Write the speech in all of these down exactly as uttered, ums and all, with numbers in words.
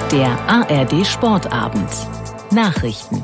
Der A R D Sportabend. Nachrichten.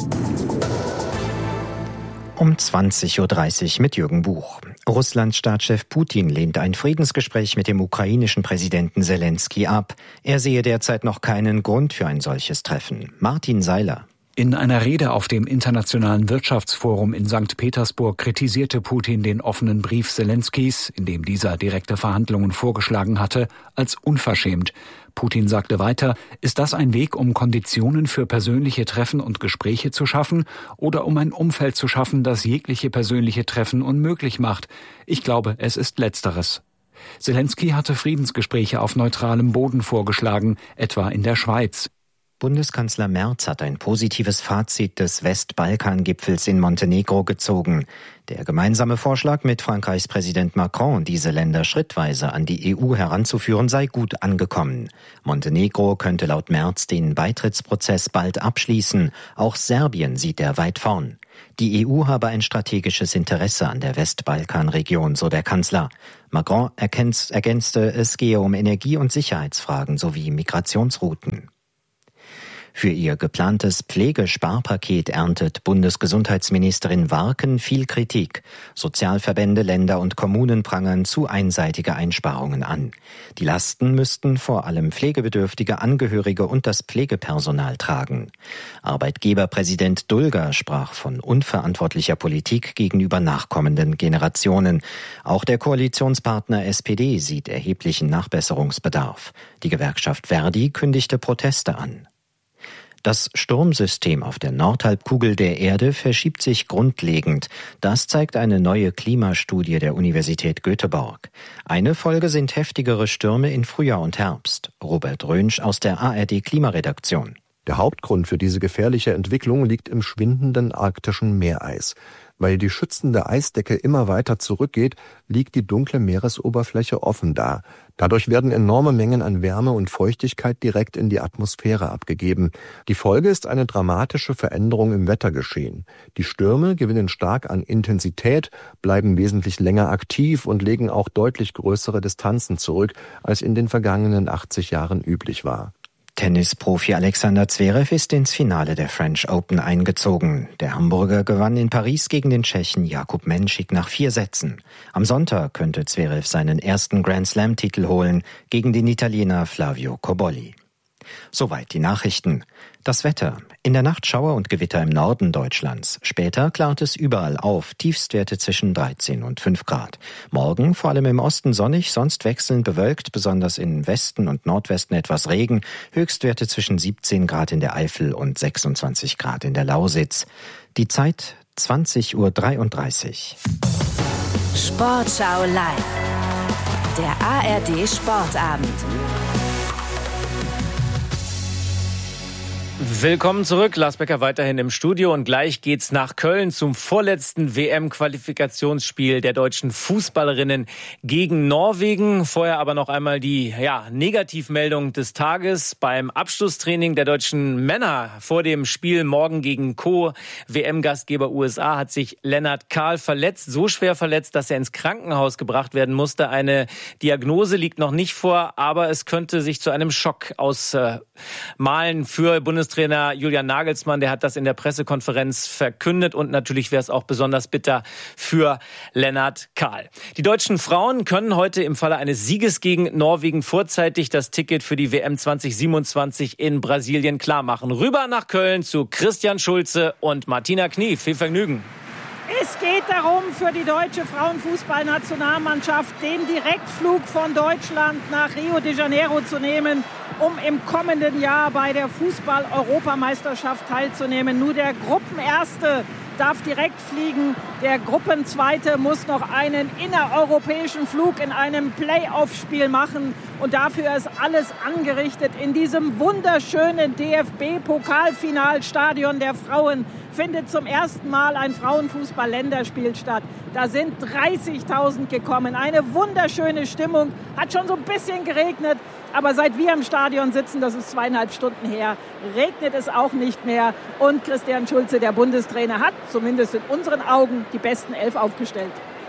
Um zwanzig Uhr dreißig mit Jürgen Buch. Russlands Staatschef Putin lehnt ein Friedensgespräch mit dem ukrainischen Präsidenten Selenskyj ab. Er sehe derzeit noch keinen Grund für ein solches Treffen. Martin Seiler. In einer Rede auf dem Internationalen Wirtschaftsforum in Sankt Petersburg kritisierte Putin den offenen Brief Selenskys, in dem dieser direkte Verhandlungen vorgeschlagen hatte, als unverschämt. Putin sagte weiter, ist das ein Weg, um Konditionen für persönliche Treffen und Gespräche zu schaffen oder um ein Umfeld zu schaffen, das jegliche persönliche Treffen unmöglich macht? Ich glaube, es ist Letzteres. Selenskyj hatte Friedensgespräche auf neutralem Boden vorgeschlagen, etwa in der Schweiz. Bundeskanzler Merz hat ein positives Fazit des Westbalkan-Gipfels in Montenegro gezogen. Der gemeinsame Vorschlag mit Frankreichs Präsident Macron, diese Länder schrittweise an die E U heranzuführen, sei gut angekommen. Montenegro könnte laut Merz den Beitrittsprozess bald abschließen. Auch Serbien sieht er weit vorn. Die E U habe ein strategisches Interesse an der Westbalkanregion, so der Kanzler. Macron ergänzte, es gehe um Energie- und Sicherheitsfragen sowie Migrationsrouten. Für ihr geplantes Pflegesparpaket erntet Bundesgesundheitsministerin Warken viel Kritik. Sozialverbände, Länder und Kommunen prangern zu einseitige Einsparungen an. Die Lasten müssten vor allem pflegebedürftige Angehörige und das Pflegepersonal tragen. Arbeitgeberpräsident Dulger sprach von unverantwortlicher Politik gegenüber nachkommenden Generationen. Auch der Koalitionspartner S P D sieht erheblichen Nachbesserungsbedarf. Die Gewerkschaft Verdi kündigte Proteste an. Das Sturmsystem auf der Nordhalbkugel der Erde verschiebt sich grundlegend. Das zeigt eine neue Klimastudie der Universität Göteborg. Eine Folge sind heftigere Stürme in Frühjahr und Herbst. Robert Rönsch aus der A R D Klimaredaktion. Der Hauptgrund für diese gefährliche Entwicklung liegt im schwindenden arktischen Meereis. Weil die schützende Eisdecke immer weiter zurückgeht, liegt die dunkle Meeresoberfläche offen da. Dadurch werden enorme Mengen an Wärme und Feuchtigkeit direkt in die Atmosphäre abgegeben. Die Folge ist eine dramatische Veränderung im Wettergeschehen. Die Stürme gewinnen stark an Intensität, bleiben wesentlich länger aktiv und legen auch deutlich größere Distanzen zurück, als in den vergangenen achtzig Jahren üblich war. Tennisprofi Alexander Zverev ist ins Finale der French Open eingezogen. Der Hamburger gewann in Paris gegen den Tschechen Jakub Menšík nach vier Sätzen. Am Sonntag könnte Zverev seinen ersten Grand-Slam-Titel holen gegen den Italiener Flavio Cobolli. Soweit die Nachrichten. Das Wetter. In der Nacht Schauer und Gewitter im Norden Deutschlands. Später klart es überall auf. Tiefstwerte zwischen dreizehn und fünf Grad. Morgen vor allem im Osten sonnig, sonst wechselnd bewölkt, besonders im Westen und Nordwesten etwas Regen. Höchstwerte zwischen siebzehn Grad in der Eifel und sechsundzwanzig Grad in der Lausitz. Die Zeit zwanzig Uhr dreiunddreißig. Sportschau live. Der A R D Sportabend. Willkommen zurück, Lars Becker weiterhin im Studio und gleich geht's nach Köln zum vorletzten W M-Qualifikationsspiel der deutschen Fußballerinnen gegen Norwegen. Vorher aber noch einmal die ja, Negativmeldung des Tages. Beim Abschlusstraining der deutschen Männer vor dem Spiel morgen gegen Co-W M-Gastgeber U S A hat sich Lennart Kahl verletzt, so schwer verletzt, dass er ins Krankenhaus gebracht werden musste. Eine Diagnose liegt noch nicht vor, aber es könnte sich zu einem Schock ausmalen für Bundestrainer Julian Nagelsmann, der hat das in der Pressekonferenz verkündet und natürlich wäre es auch besonders bitter für Lennart Kahl. Die deutschen Frauen können heute im Falle eines Sieges gegen Norwegen vorzeitig das Ticket für die W M zwanzig siebenundzwanzig in Brasilien klarmachen. Rüber nach Köln zu Christian Schulze und Martina Knief. Viel Vergnügen. Es geht darum, für die deutsche Frauenfußballnationalmannschaft den Direktflug von Deutschland nach Rio de Janeiro zu nehmen, um im kommenden Jahr bei der Fußball-Europameisterschaft teilzunehmen. Nur der Gruppenerste darf direkt fliegen. Der Gruppenzweite muss noch einen innereuropäischen Flug in einem Playoff-Spiel machen. Und dafür ist alles angerichtet. In diesem wunderschönen D F B-Pokalfinalstadion der Frauen findet zum ersten Mal ein Frauenfußball-Länderspiel statt. Da sind dreißigtausend gekommen. Eine wunderschöne Stimmung. Hat schon so ein bisschen geregnet. Aber seit wir im Stadion sitzen, das ist zweieinhalb Stunden her, regnet es auch nicht mehr. Und Christian Schulze, der Bundestrainer, hat zumindest in unseren Augen die besten Elf aufgestellt.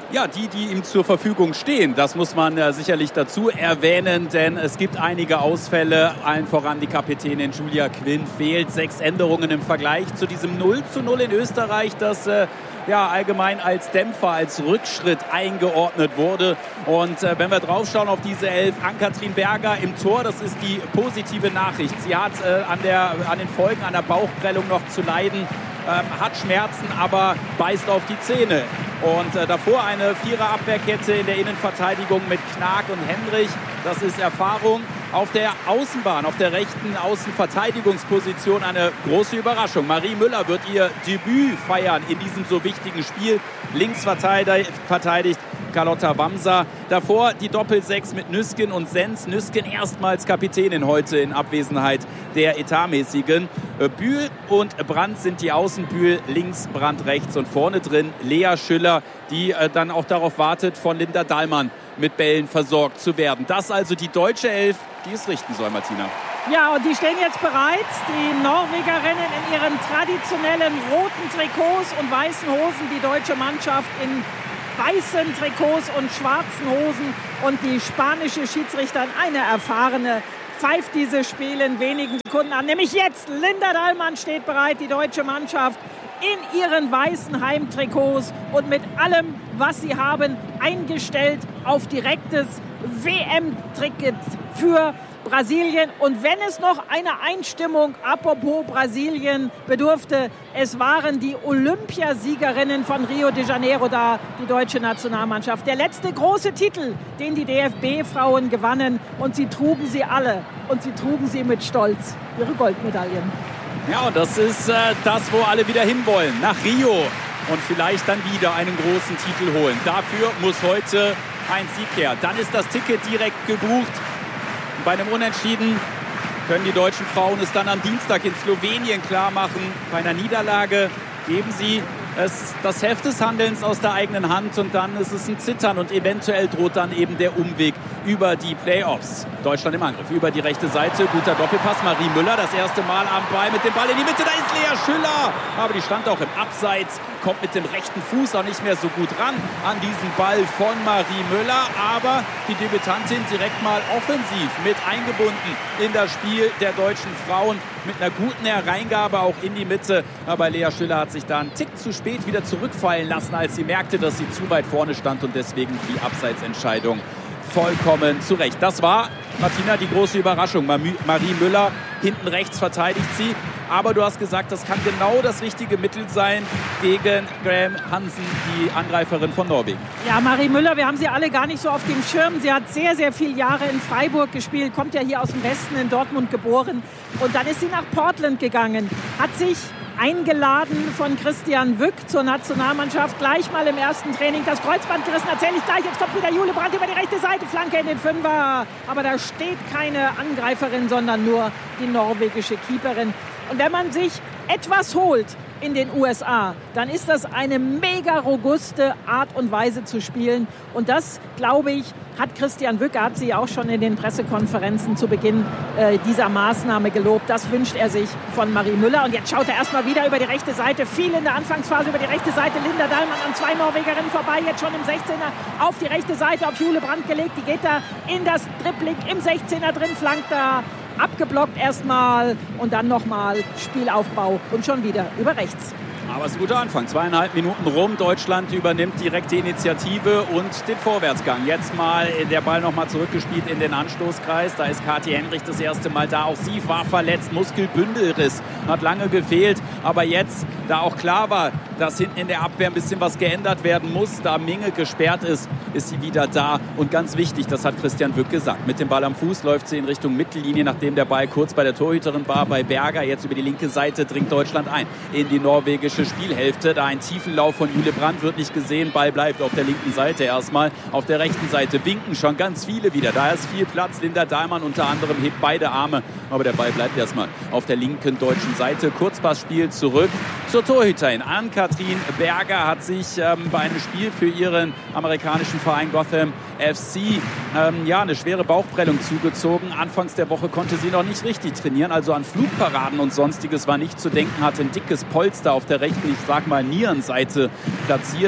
Ja, die, die ihm zur Verfügung stehen, das muss man äh, sicherlich dazu erwähnen, denn es gibt einige Ausfälle, allen voran die Kapitänin Julia Quinn fehlt. Sechs Änderungen im Vergleich zu diesem null zu null in Österreich, das äh, ja allgemein als Dämpfer, als Rückschritt eingeordnet wurde. Und äh, wenn wir draufschauen auf diese Elf, Ann-Kathrin Berger im Tor, das ist die positive Nachricht. Sie hat äh, an, der, an den Folgen einer Bauchprellung noch zu leiden. Ähm, hat Schmerzen, aber beißt auf die Zähne. Und äh, davor eine Vierer-Abwehrkette in der Innenverteidigung mit Knag und Henrich. Das ist Erfahrung. Auf der Außenbahn, auf der rechten Außenverteidigungsposition eine große Überraschung. Marie Müller wird ihr Debüt feiern in diesem so wichtigen Spiel. Links verteidigt, verteidigt Carlotta Wamser. Davor die Doppelsechs mit Nüsken und Sens. Nüsken erstmals Kapitänin heute in Abwesenheit der Etatmäßigen. Bühl und Brandt sind die Außen. Bühl links, Brandt rechts und vorne drin Lea Schüller, die äh, dann auch darauf wartet, von Linda Dahlmann mit Bällen versorgt zu werden. Das also die deutsche Elf, die es richten soll, Martina. Ja, und die stehen jetzt bereit. Die Norwegerinnen in ihren traditionellen roten Trikots und weißen Hosen. Die deutsche Mannschaft in weißen Trikots und schwarzen Hosen. Und die spanische Schiedsrichterin, eine erfahrene, pfeift dieses Spiel in wenigen Sekunden an. Nämlich jetzt. Linda Dahlmann steht bereit, die deutsche Mannschaft in ihren weißen Heimtrikots und mit allem, was sie haben, eingestellt auf direktes W M-Ticket für Brasilien. Und wenn es noch eine Einstimmung, apropos Brasilien, bedurfte, es waren die Olympiasiegerinnen von Rio de Janeiro da, die deutsche Nationalmannschaft. Der letzte große Titel, den die D F B-Frauen gewannen. Und sie trugen sie alle. Und sie trugen sie mit Stolz, ihre Goldmedaillen. Ja, und das ist äh, das, wo alle wieder hinwollen, nach Rio. Und vielleicht dann wieder einen großen Titel holen. Dafür muss heute ein Sieg her. Dann ist das Ticket direkt gebucht. Bei einem Unentschieden können die deutschen Frauen es dann am Dienstag in Slowenien klar machen. Bei einer Niederlage geben sie es, das Heft des Handelns aus der eigenen Hand und dann ist es ein Zittern und eventuell droht dann eben der Umweg über die Playoffs. Deutschland im Angriff über die rechte Seite. Guter Doppelpass. Marie Müller das erste Mal am Ball mit dem Ball in die Mitte. Da ist Lea Schüller. Aber die stand auch im Abseits. Kommt mit dem rechten Fuß auch nicht mehr so gut ran an diesen Ball von Marie Müller. Aber die Debütantin direkt mal offensiv mit eingebunden in das Spiel der deutschen Frauen. Mit einer guten Hereingabe auch in die Mitte. Aber Lea Schüller hat sich da einen Tick zu spät wieder zurückfallen lassen, als sie merkte, dass sie zu weit vorne stand und deswegen die Abseitsentscheidung vollkommen zu Recht. Das war, Martina, die große Überraschung. Marie Müller, hinten rechts verteidigt sie. Aber du hast gesagt, das kann genau das richtige Mittel sein gegen Graham Hansen, die Angreiferin von Norwegen. Ja, Marie Müller, wir haben sie alle gar nicht so auf dem Schirm. Sie hat sehr, sehr viele Jahre in Freiburg gespielt, kommt ja hier aus dem Westen, in Dortmund geboren. Und dann ist sie nach Portland gegangen, hat sich eingeladen von Christian Wück zur Nationalmannschaft. Gleich mal im ersten Training das Kreuzband gerissen. Erzähle ich gleich. Jetzt kommt wieder Jule Brandt über die rechte Seite. Flanke in den Fünfer. Aber da steht keine Angreiferin, sondern nur die norwegische Keeperin. Und wenn man sich etwas holt in den U S A, dann ist das eine mega robuste Art und Weise zu spielen. Und das, glaube ich, hat Christian Wück, hat sie auch schon in den Pressekonferenzen zu Beginn äh, dieser Maßnahme gelobt. Das wünscht er sich von Marie Müller. Und jetzt schaut er erstmal wieder über die rechte Seite. Viel in der Anfangsphase über die rechte Seite. Linda Dahlmann an zwei Norwegerinnen vorbei. Jetzt schon im sechzehner auf die rechte Seite auf Jule Brandt gelegt. Die geht da in das Dribbling im sechzehner drin, flankt da. Abgeblockt erstmal und dann nochmal Spielaufbau und schon wieder über rechts. Aber es ist ein guter Anfang. Zweieinhalb Minuten rum. Deutschland übernimmt direkt die Initiative und den Vorwärtsgang. Jetzt mal der Ball nochmal zurückgespielt in den Anstoßkreis. Da ist Kathi Henrich das erste Mal da. Auch sie war verletzt. Muskelbündelriss. Hat lange gefehlt. Aber jetzt, da auch klar war, dass hinten in der Abwehr ein bisschen was geändert werden muss, da Minge gesperrt ist, ist sie wieder da. Und ganz wichtig, das hat Christian Wück gesagt. Mit dem Ball am Fuß läuft sie in Richtung Mittellinie, nachdem der Ball kurz bei der Torhüterin war, bei Berger. Jetzt über die linke Seite dringt Deutschland ein in die norwegische Spielhälfte. Da ein Tiefenlauf von Jule Brandt wird nicht gesehen. Ball bleibt auf der linken Seite erstmal. Auf der rechten Seite winken schon ganz viele wieder. Da ist viel Platz. Linda Dahlmann unter anderem hebt beide Arme. Aber der Ball bleibt erstmal auf der linken deutschen Seite. Kurzpassspiel zurück zur Torhüterin. Ann-Kathrin Berger hat sich ähm, bei einem Spiel für ihren amerikanischen Verein Gotham F C ähm, ja, eine schwere Bauchprellung zugezogen. Anfangs der Woche konnte sie noch nicht richtig trainieren. Also an Flugparaden und Sonstiges war nicht zu denken. Hatte ein dickes Polster auf der rechten, ich sag mal, Nierenseite platziert.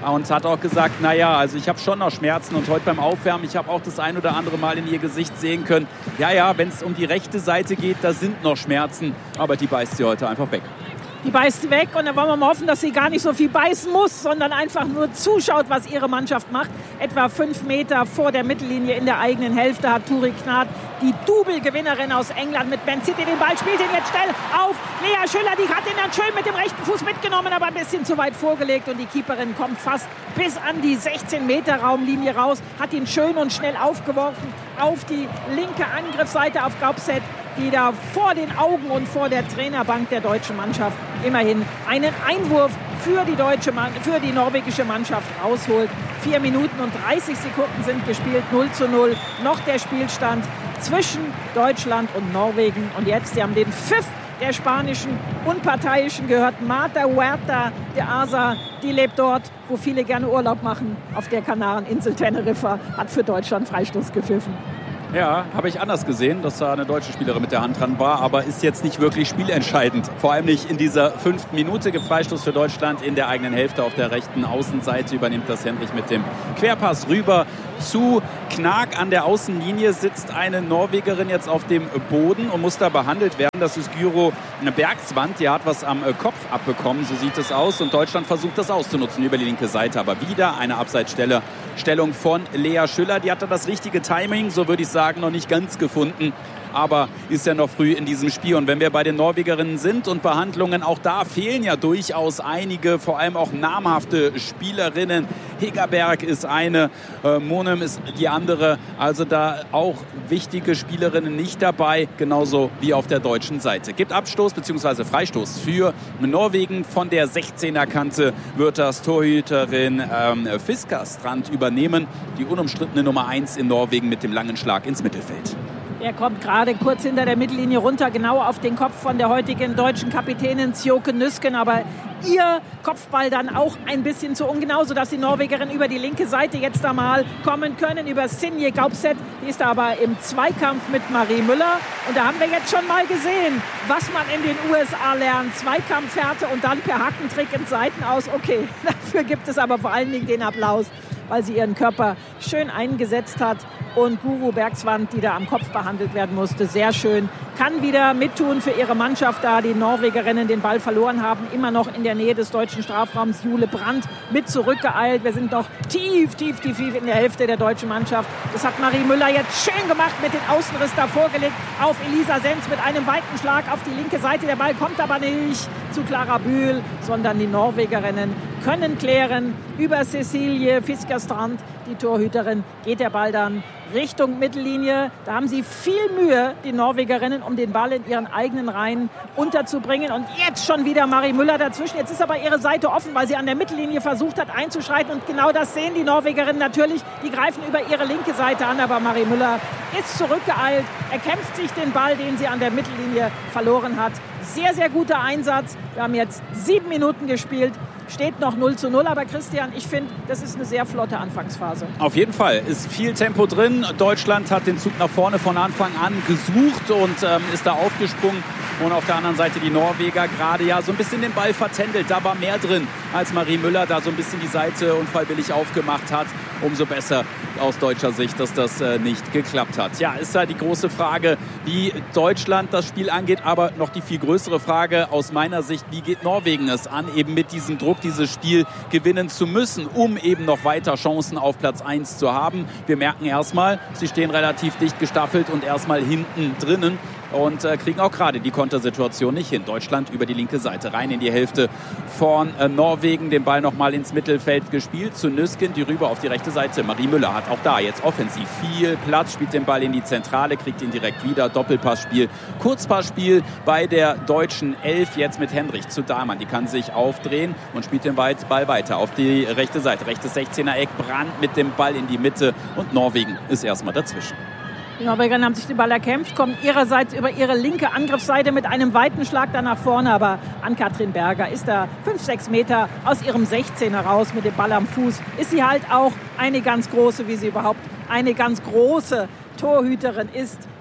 und hat auch gesagt, naja, also ich habe schon noch Schmerzen und heute beim Aufwärmen, ich habe auch das ein oder andere Mal in ihr Gesicht sehen können, ja, ja, wenn es um die rechte Seite geht, da sind noch Schmerzen, aber die beißt sie heute einfach weg. Die beißt sie weg und dann wollen wir mal hoffen, dass sie gar nicht so viel beißen muss, sondern einfach nur zuschaut, was ihre Mannschaft macht. Etwa fünf Meter vor der Mittellinie in der eigenen Hälfte hat Turi Knat, die Double-Gewinnerin aus England, mit Man City den Ball, spielt ihn jetzt schnell auf Lea Schüller, die hat ihn dann schön mit dem rechten Fuß mitgenommen, aber ein bisschen zu weit vorgelegt und die Keeperin kommt fast bis an die sechzehn Meter Raumlinie raus, hat ihn schön und schnell aufgeworfen auf die linke Angriffsseite auf Gaupset, die da vor den Augen und vor der Trainerbank der deutschen Mannschaft immerhin einen Einwurf für die, deutsche Mann, für die norwegische Mannschaft rausholt. Vier Minuten und dreißig Sekunden sind gespielt, null zu null. Noch der Spielstand zwischen Deutschland und Norwegen. Und jetzt, die haben den Pfiff der spanischen Unparteiischen gehört. Marta Huerta de Asa, die lebt dort, wo viele gerne Urlaub machen, auf der Kanareninsel Teneriffa, hat für Deutschland Freistoß gepfiffen. Ja, habe ich anders gesehen, dass da eine deutsche Spielerin mit der Hand dran war, aber ist jetzt nicht wirklich spielentscheidend. Vor allem nicht in dieser fünften Minute. Freistoß für Deutschland in der eigenen Hälfte auf der rechten Außenseite. Übernimmt das Henrich mit dem Querpass rüber zu Knag. An der Außenlinie sitzt eine Norwegerin jetzt auf dem Boden und muss da behandelt werden. Das ist Gyro Bergsvand. Die hat was am Kopf abbekommen, so sieht es aus. Und Deutschland versucht das auszunutzen über die linke Seite. Aber wieder eine Abseitsstellung von Lea Schüller. Die hatte das richtige Timing, so würde ich sagen, noch nicht ganz gefunden. Aber ist ja noch früh in diesem Spiel. Und wenn wir bei den Norwegerinnen sind und Behandlungen, auch da fehlen ja durchaus einige, vor allem auch namhafte Spielerinnen. Hegerberg ist eine, äh, Monem ist die andere. Also da auch wichtige Spielerinnen nicht dabei, genauso wie auf der deutschen Seite. Gibt Abstoß bzw. Freistoß für Norwegen. Von der sechzehner Kante wird das Torhüterin ähm, Fiskastrand übernehmen. Die unumstrittene Nummer eins in Norwegen mit dem langen Schlag ins Mittelfeld. Er kommt gerade kurz hinter der Mittellinie runter, genau auf den Kopf von der heutigen deutschen Kapitänin Sjoke Nüsken. Aber ihr Kopfball dann auch ein bisschen zu ungenau, sodass die Norwegerinnen über die linke Seite jetzt einmal kommen können. Über Sinje Gaupset, die ist aber im Zweikampf mit Marie Müller. Und da haben wir jetzt schon mal gesehen, was man in den U S A lernt. Zweikampfhärte und dann per Hackentrick ins Seitenaus. Okay, dafür gibt es aber vor allen Dingen den Applaus, weil sie ihren Körper schön eingesetzt hat. Und Guro Bergsvand, die da am Kopf behandelt werden musste, sehr schön, kann wieder mittun für ihre Mannschaft, da die Norwegerinnen den Ball verloren haben. Immer noch in der Nähe des deutschen Strafraums. Jule Brandt mit zurückgeeilt. Wir sind noch tief, tief, tief, tief in der Hälfte der deutschen Mannschaft. Das hat Marie Müller jetzt schön gemacht, mit dem Außenriss da vorgelegt auf Elisa Sens mit einem weiten Schlag auf die linke Seite. Der Ball kommt aber nicht zu Clara Bühl, sondern die Norwegerinnen können klären. Über Cecilie Fiskastrand, die Torhüterin, geht der Ball dann Richtung Mittellinie. Da haben sie viel Mühe, die Norwegerinnen, um den Ball in ihren eigenen Reihen unterzubringen. Und jetzt schon wieder Marie Müller dazwischen. Jetzt ist aber ihre Seite offen, weil sie an der Mittellinie versucht hat einzuschreiten. Und genau das sehen die Norwegerinnen natürlich. Die greifen über ihre linke Seite an. Aber Marie Müller ist zurückgeeilt. Erkämpft sich den Ball, den sie an der Mittellinie verloren hat. Sehr, sehr guter Einsatz. Wir haben jetzt sieben Minuten gespielt. Steht noch null zu null, aber Christian, ich finde, das ist eine sehr flotte Anfangsphase. Auf jeden Fall ist viel Tempo drin. Deutschland hat den Zug nach vorne von Anfang an gesucht und ähm, ist da aufgesprungen. Und auf der anderen Seite die Norweger gerade ja so ein bisschen den Ball vertändelt. Da war mehr drin, als Marie Müller da so ein bisschen die Seite unfallwillig aufgemacht hat. Umso besser aus deutscher Sicht, dass das äh, nicht geklappt hat. Ja, ist da die große Frage, wie Deutschland das Spiel angeht. Aber noch die viel größere Frage aus meiner Sicht, wie geht Norwegen es an, eben mit diesem Druck dieses Spiel gewinnen zu müssen, um eben noch weiter Chancen auf Platz eins zu haben. Wir merken erstmal, sie stehen relativ dicht gestaffelt und erstmal hinten drinnen. Und äh, kriegen auch gerade die Kontersituation nicht hin. Deutschland über die linke Seite rein in die Hälfte von äh, Norwegen. Den Ball nochmal ins Mittelfeld gespielt zu Nüsken, die rüber auf die rechte Seite. Marie Müller hat auch da jetzt offensiv viel Platz, spielt den Ball in die Zentrale, kriegt ihn direkt wieder. Doppelpassspiel, Kurzpassspiel bei der deutschen Elf. Jetzt mit Henrich zu Dahlmann. Die kann sich aufdrehen und spielt den Ball weiter auf die rechte Seite. Rechtes sechzehner Eck, Brandt mit dem Ball in die Mitte und Norwegen ist erstmal dazwischen. Die Norwegerinnen haben sich den Ball erkämpft, kommen ihrerseits über ihre linke Angriffsseite mit einem weiten Schlag da nach vorne. Aber Ann-Kathrin Berger ist da fünf, sechs Meter aus ihrem sechzehner raus mit dem Ball am Fuß. Ist sie halt auch eine ganz große, wie sie überhaupt eine ganz große Torhüterin ist.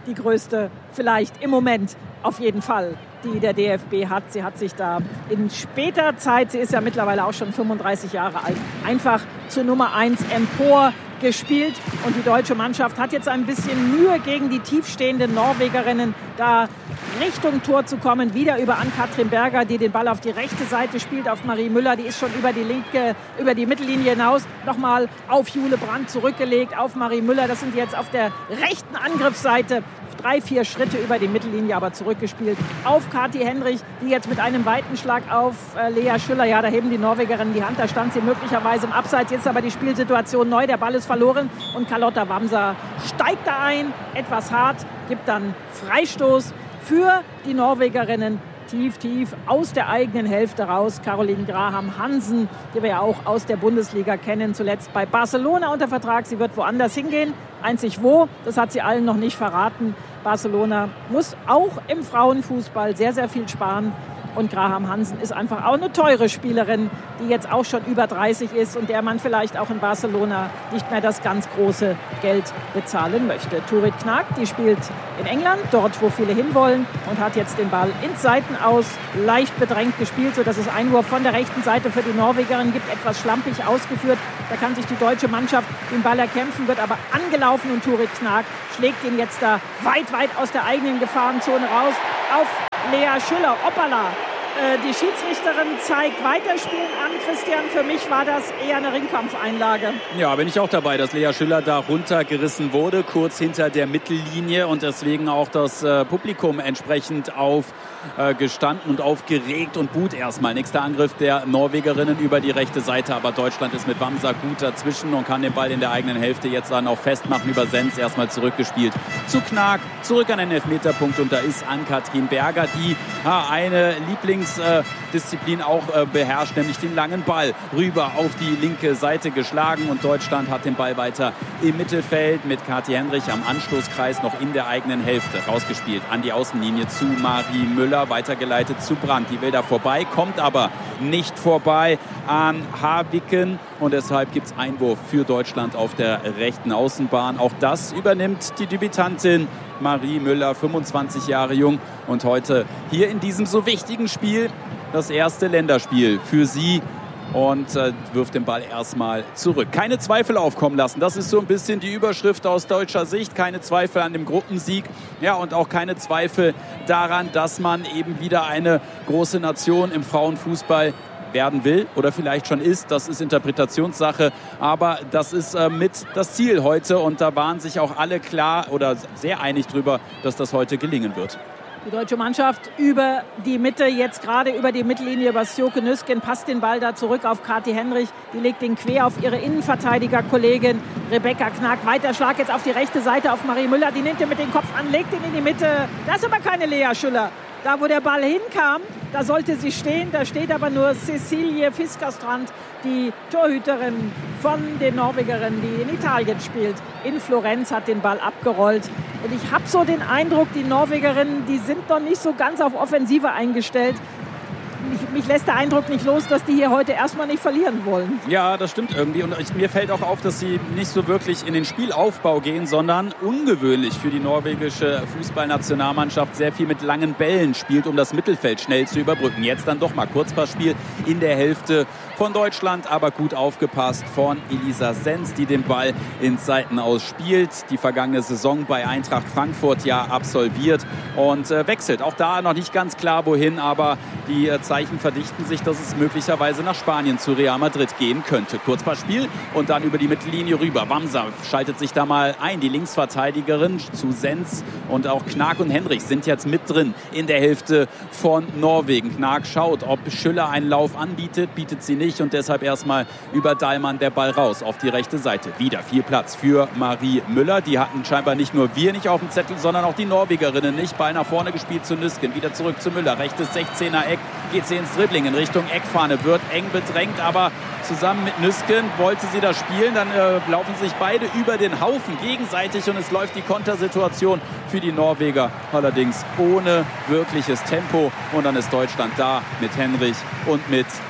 die größte vielleicht im Moment auf jeden Fall, die der D F B hat. Sie hat sich da in später Zeit, sie ist ja mittlerweile auch schon fünfunddreißig Jahre alt, einfach zur Nummer eins empor gespielt. Und die deutsche Mannschaft hat jetzt ein bisschen Mühe, gegen die tiefstehenden Norwegerinnen da Richtung Tor zu kommen. Wieder über Ann-Katrin Berger, die den Ball auf die rechte Seite spielt, auf Marie Müller. Die ist schon über die linke, über die Mittellinie hinaus. Nochmal auf Jule Brandt zurückgelegt, auf Marie Müller. Das sind jetzt auf der rechten Angriffsseite. Drei, vier Schritte über die Mittellinie, aber zurückgespielt auf Kathi Henrich, die jetzt mit einem weiten Schlag auf äh, Lea Schüller, ja, da heben die Norwegerinnen die Hand, da stand sie möglicherweise im Abseits, jetzt aber die Spielsituation neu, der Ball ist verloren und Carlotta Wamser steigt da ein, etwas hart, gibt dann Freistoß für die Norwegerinnen, tief, tief aus der eigenen Hälfte raus. Caroline Graham Hansen, die wir ja auch aus der Bundesliga kennen, zuletzt bei Barcelona unter Vertrag. Sie wird woanders hingehen. Einzig wo, das hat sie allen noch nicht verraten. Barcelona muss auch im Frauenfußball sehr, sehr viel sparen. Und Graham Hansen ist einfach auch eine teure Spielerin, die jetzt auch schon über dreißig ist und der man vielleicht auch in Barcelona nicht mehr das ganz große Geld bezahlen möchte. Turit Knag, die spielt in England, dort wo viele hinwollen, und hat jetzt den Ball ins Seitenaus leicht bedrängt gespielt, sodass es Einwurf von der rechten Seite für die Norwegerin gibt, etwas schlampig ausgeführt. Da kann sich die deutsche Mannschaft den Ball erkämpfen, wird aber angelaufen und Turit Knag schlägt ihn jetzt da weit, weit aus der eigenen Gefahrenzone raus auf Lea Schüller. Hoppala! Die Schiedsrichterin zeigt Weiterspielen an. Christian, für mich war das eher eine Ringkampfeinlage. Ja, bin ich auch dabei, dass Lea Schüller da runtergerissen wurde, kurz hinter der Mittellinie, und deswegen auch das äh, Publikum entsprechend aufgestanden äh, und aufgeregt und buht erstmal. Nächster Angriff der Norwegerinnen über die rechte Seite, aber Deutschland ist mit Wamser gut dazwischen und kann den Ball in der eigenen Hälfte jetzt dann auch festmachen. Über Sens erstmal zurückgespielt zu Knag, zurück an den Elfmeterpunkt, und da ist Ann-Katrin Berger, die ha, eine Lieblings Disziplin auch äh, beherrscht, nämlich den langen Ball rüber auf die linke Seite geschlagen, und Deutschland hat den Ball weiter im Mittelfeld mit Kathi Henrich am Anstoßkreis noch in der eigenen Hälfte rausgespielt an die Außenlinie zu Marie Müller, weitergeleitet zu Brandt. Die will da vorbei, kommt aber nicht vorbei an Habiken, und deshalb gibt es Einwurf für Deutschland auf der rechten Außenbahn. Auch das übernimmt die Debütantin Marie Müller, fünfundzwanzig Jahre jung, und heute hier in diesem so wichtigen Spiel das erste Länderspiel für sie, und äh, wirft den Ball erstmal zurück. Keine Zweifel aufkommen lassen, das ist so ein bisschen die Überschrift aus deutscher Sicht. Keine Zweifel an dem Gruppensieg, ja, und auch keine Zweifel daran, dass man eben wieder eine große Nation im Frauenfußball werden will oder vielleicht schon ist. Das ist Interpretationssache, aber das ist äh, mit das Ziel heute, und da waren sich auch alle klar oder sehr einig drüber, dass das heute gelingen wird. Die deutsche Mannschaft über die Mitte, jetzt gerade über die Mittellinie über Sjoke Nüsken, passt den Ball da zurück auf Kathi Henrich. Die legt den quer auf ihre Innenverteidigerkollegin Rebecca Knag. Weiter Schlag jetzt auf die rechte Seite auf Marie Müller. Die nimmt ihn mit dem Kopf an, legt ihn in die Mitte. Das ist aber keine Lea Schüller. Da, wo der Ball hinkam, da sollte sie stehen. Da steht aber nur Cecilie Fiskerstrand, die Torhüterin von den Norwegerinnen, die in Italien spielt. In Florenz, hat den Ball abgerollt. Und ich habe so den Eindruck, die Norwegerinnen, die sind noch nicht so ganz auf Offensive eingestellt. Mich, mich lässt der Eindruck nicht los, dass die hier heute erstmal nicht verlieren wollen. Ja, das stimmt irgendwie. Und ich, mir fällt auch auf, dass sie nicht so wirklich in den Spielaufbau gehen, sondern ungewöhnlich für die norwegische Fußballnationalmannschaft sehr viel mit langen Bällen spielt, um das Mittelfeld schnell zu überbrücken. Jetzt dann doch mal Kurzpassspiel in der Hälfte von Deutschland, aber gut aufgepasst von Elisa Sens, die den Ball ins Seitenaus spielt. Die vergangene Saison bei Eintracht Frankfurt ja absolviert und äh, wechselt. Auch da noch nicht ganz klar, wohin, aber die äh, Zeichen verdichten sich, dass es möglicherweise nach Spanien zu Real Madrid gehen könnte. Kurzpassspiel und dann über die Mittellinie rüber. Wamser schaltet sich da mal ein. Die Linksverteidigerin zu Sens, und auch Knag und Henrich sind jetzt mit drin in der Hälfte von Norwegen. Knag schaut, ob Schüller einen Lauf anbietet, bietet sie nicht, und deshalb erstmal über Dahlmann der Ball raus auf die rechte Seite. Wieder viel Platz für Marie Müller. Die hatten scheinbar nicht nur wir nicht auf dem Zettel, sondern auch die Norwegerinnen nicht. Ball nach vorne gespielt zu Nüsken. Wieder zurück zu Müller. Rechtes sechzehner Eck. Geht sie ins Dribbling in Richtung Eckfahne. Wird eng bedrängt, aber zusammen mit Nüsken wollte sie das spielen. Dann äh, laufen sich beide über den Haufen gegenseitig, und es läuft die Kontersituation für die Norweger. Allerdings ohne wirkliches Tempo. Und dann ist Deutschland da mit Henrich und mit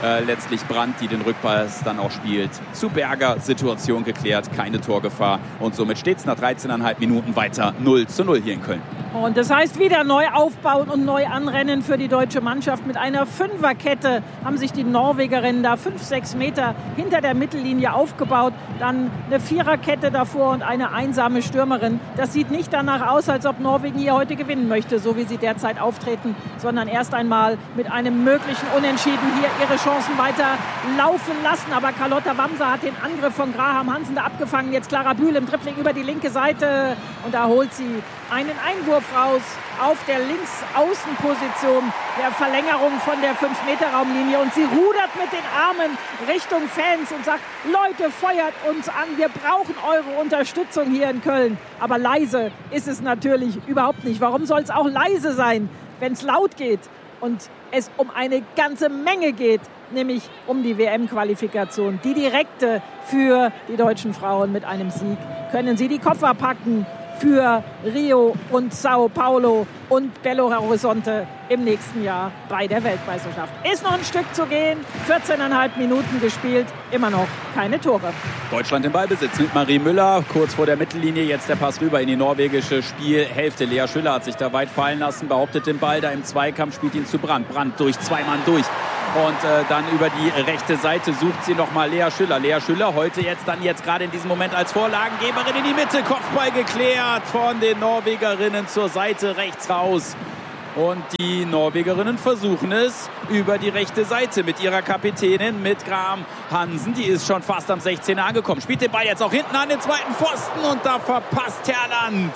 Äh, letztlich Brandt, die den Rückpass dann auch spielt. Zu Berger, Situation geklärt, keine Torgefahr. Und somit steht es nach dreizehneinhalb Minuten weiter null zu null hier in Köln. Und das heißt wieder neu aufbauen und neu anrennen für die deutsche Mannschaft. Mit einer Fünferkette haben sich die Norwegerinnen da fünf, sechs Meter hinter der Mittellinie aufgebaut. Dann eine Viererkette davor und eine einsame Stürmerin. Das sieht nicht danach aus, als ob Norwegen hier heute gewinnen möchte, so wie sie derzeit auftreten, sondern erst einmal mit einem möglichen Unentschieden hier ihre Chancen weiter laufen lassen. Aber Carlotta Wamser hat den Angriff von Graham Hansen da abgefangen. Jetzt Clara Bühl im Dribbling über die linke Seite und da holt sie einen Einwurf raus auf der Linksaußenposition der Verlängerung von der fünf Meter Raumlinie und sie rudert mit den Armen Richtung Fans und sagt, Leute, feuert uns an, wir brauchen eure Unterstützung hier in Köln. Aber leise ist es natürlich überhaupt nicht. Warum soll es auch leise sein, wenn es laut geht und es um eine ganze Menge geht, nämlich um die W M-Qualifikation, die direkte für die deutschen Frauen. Mit einem Sieg können sie die Koffer packen für Rio und Sao Paulo und Belo Horizonte im nächsten Jahr bei der Weltmeisterschaft. Ist noch ein Stück zu gehen, vierzehneinhalb Minuten gespielt, immer noch keine Tore. Deutschland im Ballbesitz mit Marie Müller, kurz vor der Mittellinie, jetzt der Pass rüber in die norwegische Spielhälfte. Lea Schüller hat sich da weit fallen lassen, behauptet den Ball da im Zweikampf, spielt ihn zu Brandt. Brandt durch, zwei Mann durch. Und äh, dann über die rechte Seite sucht sie nochmal Lea Schüller. Lea Schüller heute jetzt dann jetzt gerade in diesem Moment als Vorlagengeberin in die Mitte. Kopfball geklärt von den Norwegerinnen zur Seite rechts raus. Und die Norwegerinnen versuchen es über die rechte Seite mit ihrer Kapitänin, mit Graham Hansen. Die ist schon fast am sechzehner angekommen. Spielt den Ball jetzt auch hinten an den zweiten Pfosten und da verpasst Herland.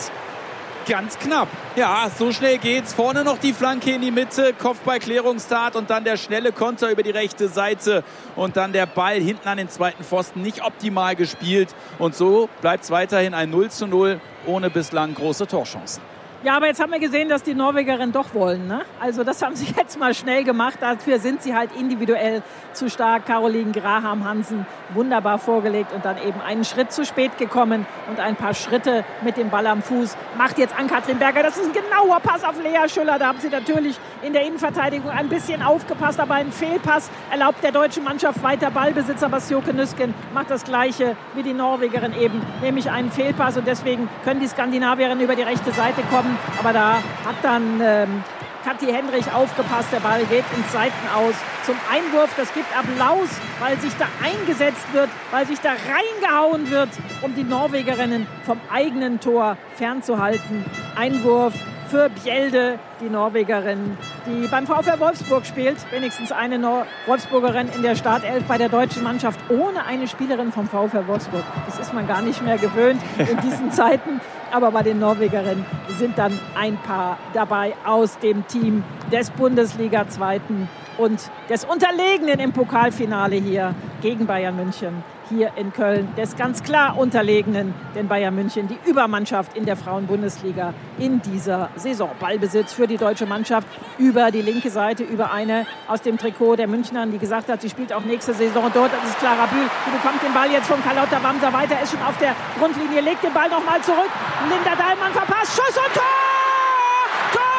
Ganz knapp. Ja, so schnell geht's. Vorne noch die Flanke in die Mitte, Kopfballklärungstat und dann der schnelle Konter über die rechte Seite und dann der Ball hinten an den zweiten Pfosten. Nicht optimal gespielt und so bleibt es weiterhin ein null zu null ohne bislang große Torchancen. Ja, aber jetzt haben wir gesehen, dass die Norwegerinnen doch wollen, ne? Also das haben sie jetzt mal schnell gemacht. Dafür sind sie halt individuell zu stark. Caroline Graham Hansen wunderbar vorgelegt und dann eben einen Schritt zu spät gekommen und ein paar Schritte mit dem Ball am Fuß. Macht jetzt Ann-Kathrin Berger. Das ist ein genauer Pass auf Lea Schüller. Da haben sie natürlich in der Innenverteidigung ein bisschen aufgepasst. Aber ein Fehlpass erlaubt der deutschen Mannschaft weiter Ballbesitz. Aber Sjoke Nüsken macht das Gleiche wie die Norwegerin eben, nämlich einen Fehlpass. Und deswegen können die Skandinavierinnen über die rechte Seite kommen. Aber da hat dann ähm, Kathi Hendrich aufgepasst. Der Ball geht ins Seitenaus zum Einwurf. Das gibt Applaus, weil sich da eingesetzt wird, weil sich da reingehauen wird, um die Norwegerinnen vom eigenen Tor fernzuhalten. Einwurf für Bjelde, die Norwegerin, die beim VfL Wolfsburg spielt. Wenigstens eine Nor- Wolfsburgerin in der Startelf bei der deutschen Mannschaft ohne eine Spielerin vom VfL Wolfsburg. Das ist man gar nicht mehr gewöhnt in diesen Zeiten. Aber bei den Norwegerinnen sind dann ein paar dabei aus dem Team des Bundesliga-Zweiten und des Unterlegenen im Pokalfinale hier gegen Bayern München. Hier in Köln des ganz klar Unterlegenen, denn Bayern München die Übermannschaft in der Frauenbundesliga in dieser Saison. Ballbesitz für die deutsche Mannschaft über die linke Seite, über eine aus dem Trikot der Münchnern, die gesagt hat, sie spielt auch nächste Saison dort. Das ist Clara Bühl, die bekommt den Ball jetzt von Carlotta Wamser weiter, ist schon auf der Grundlinie, legt den Ball nochmal zurück. Linda Dahlmann verpasst, Schuss und Tor!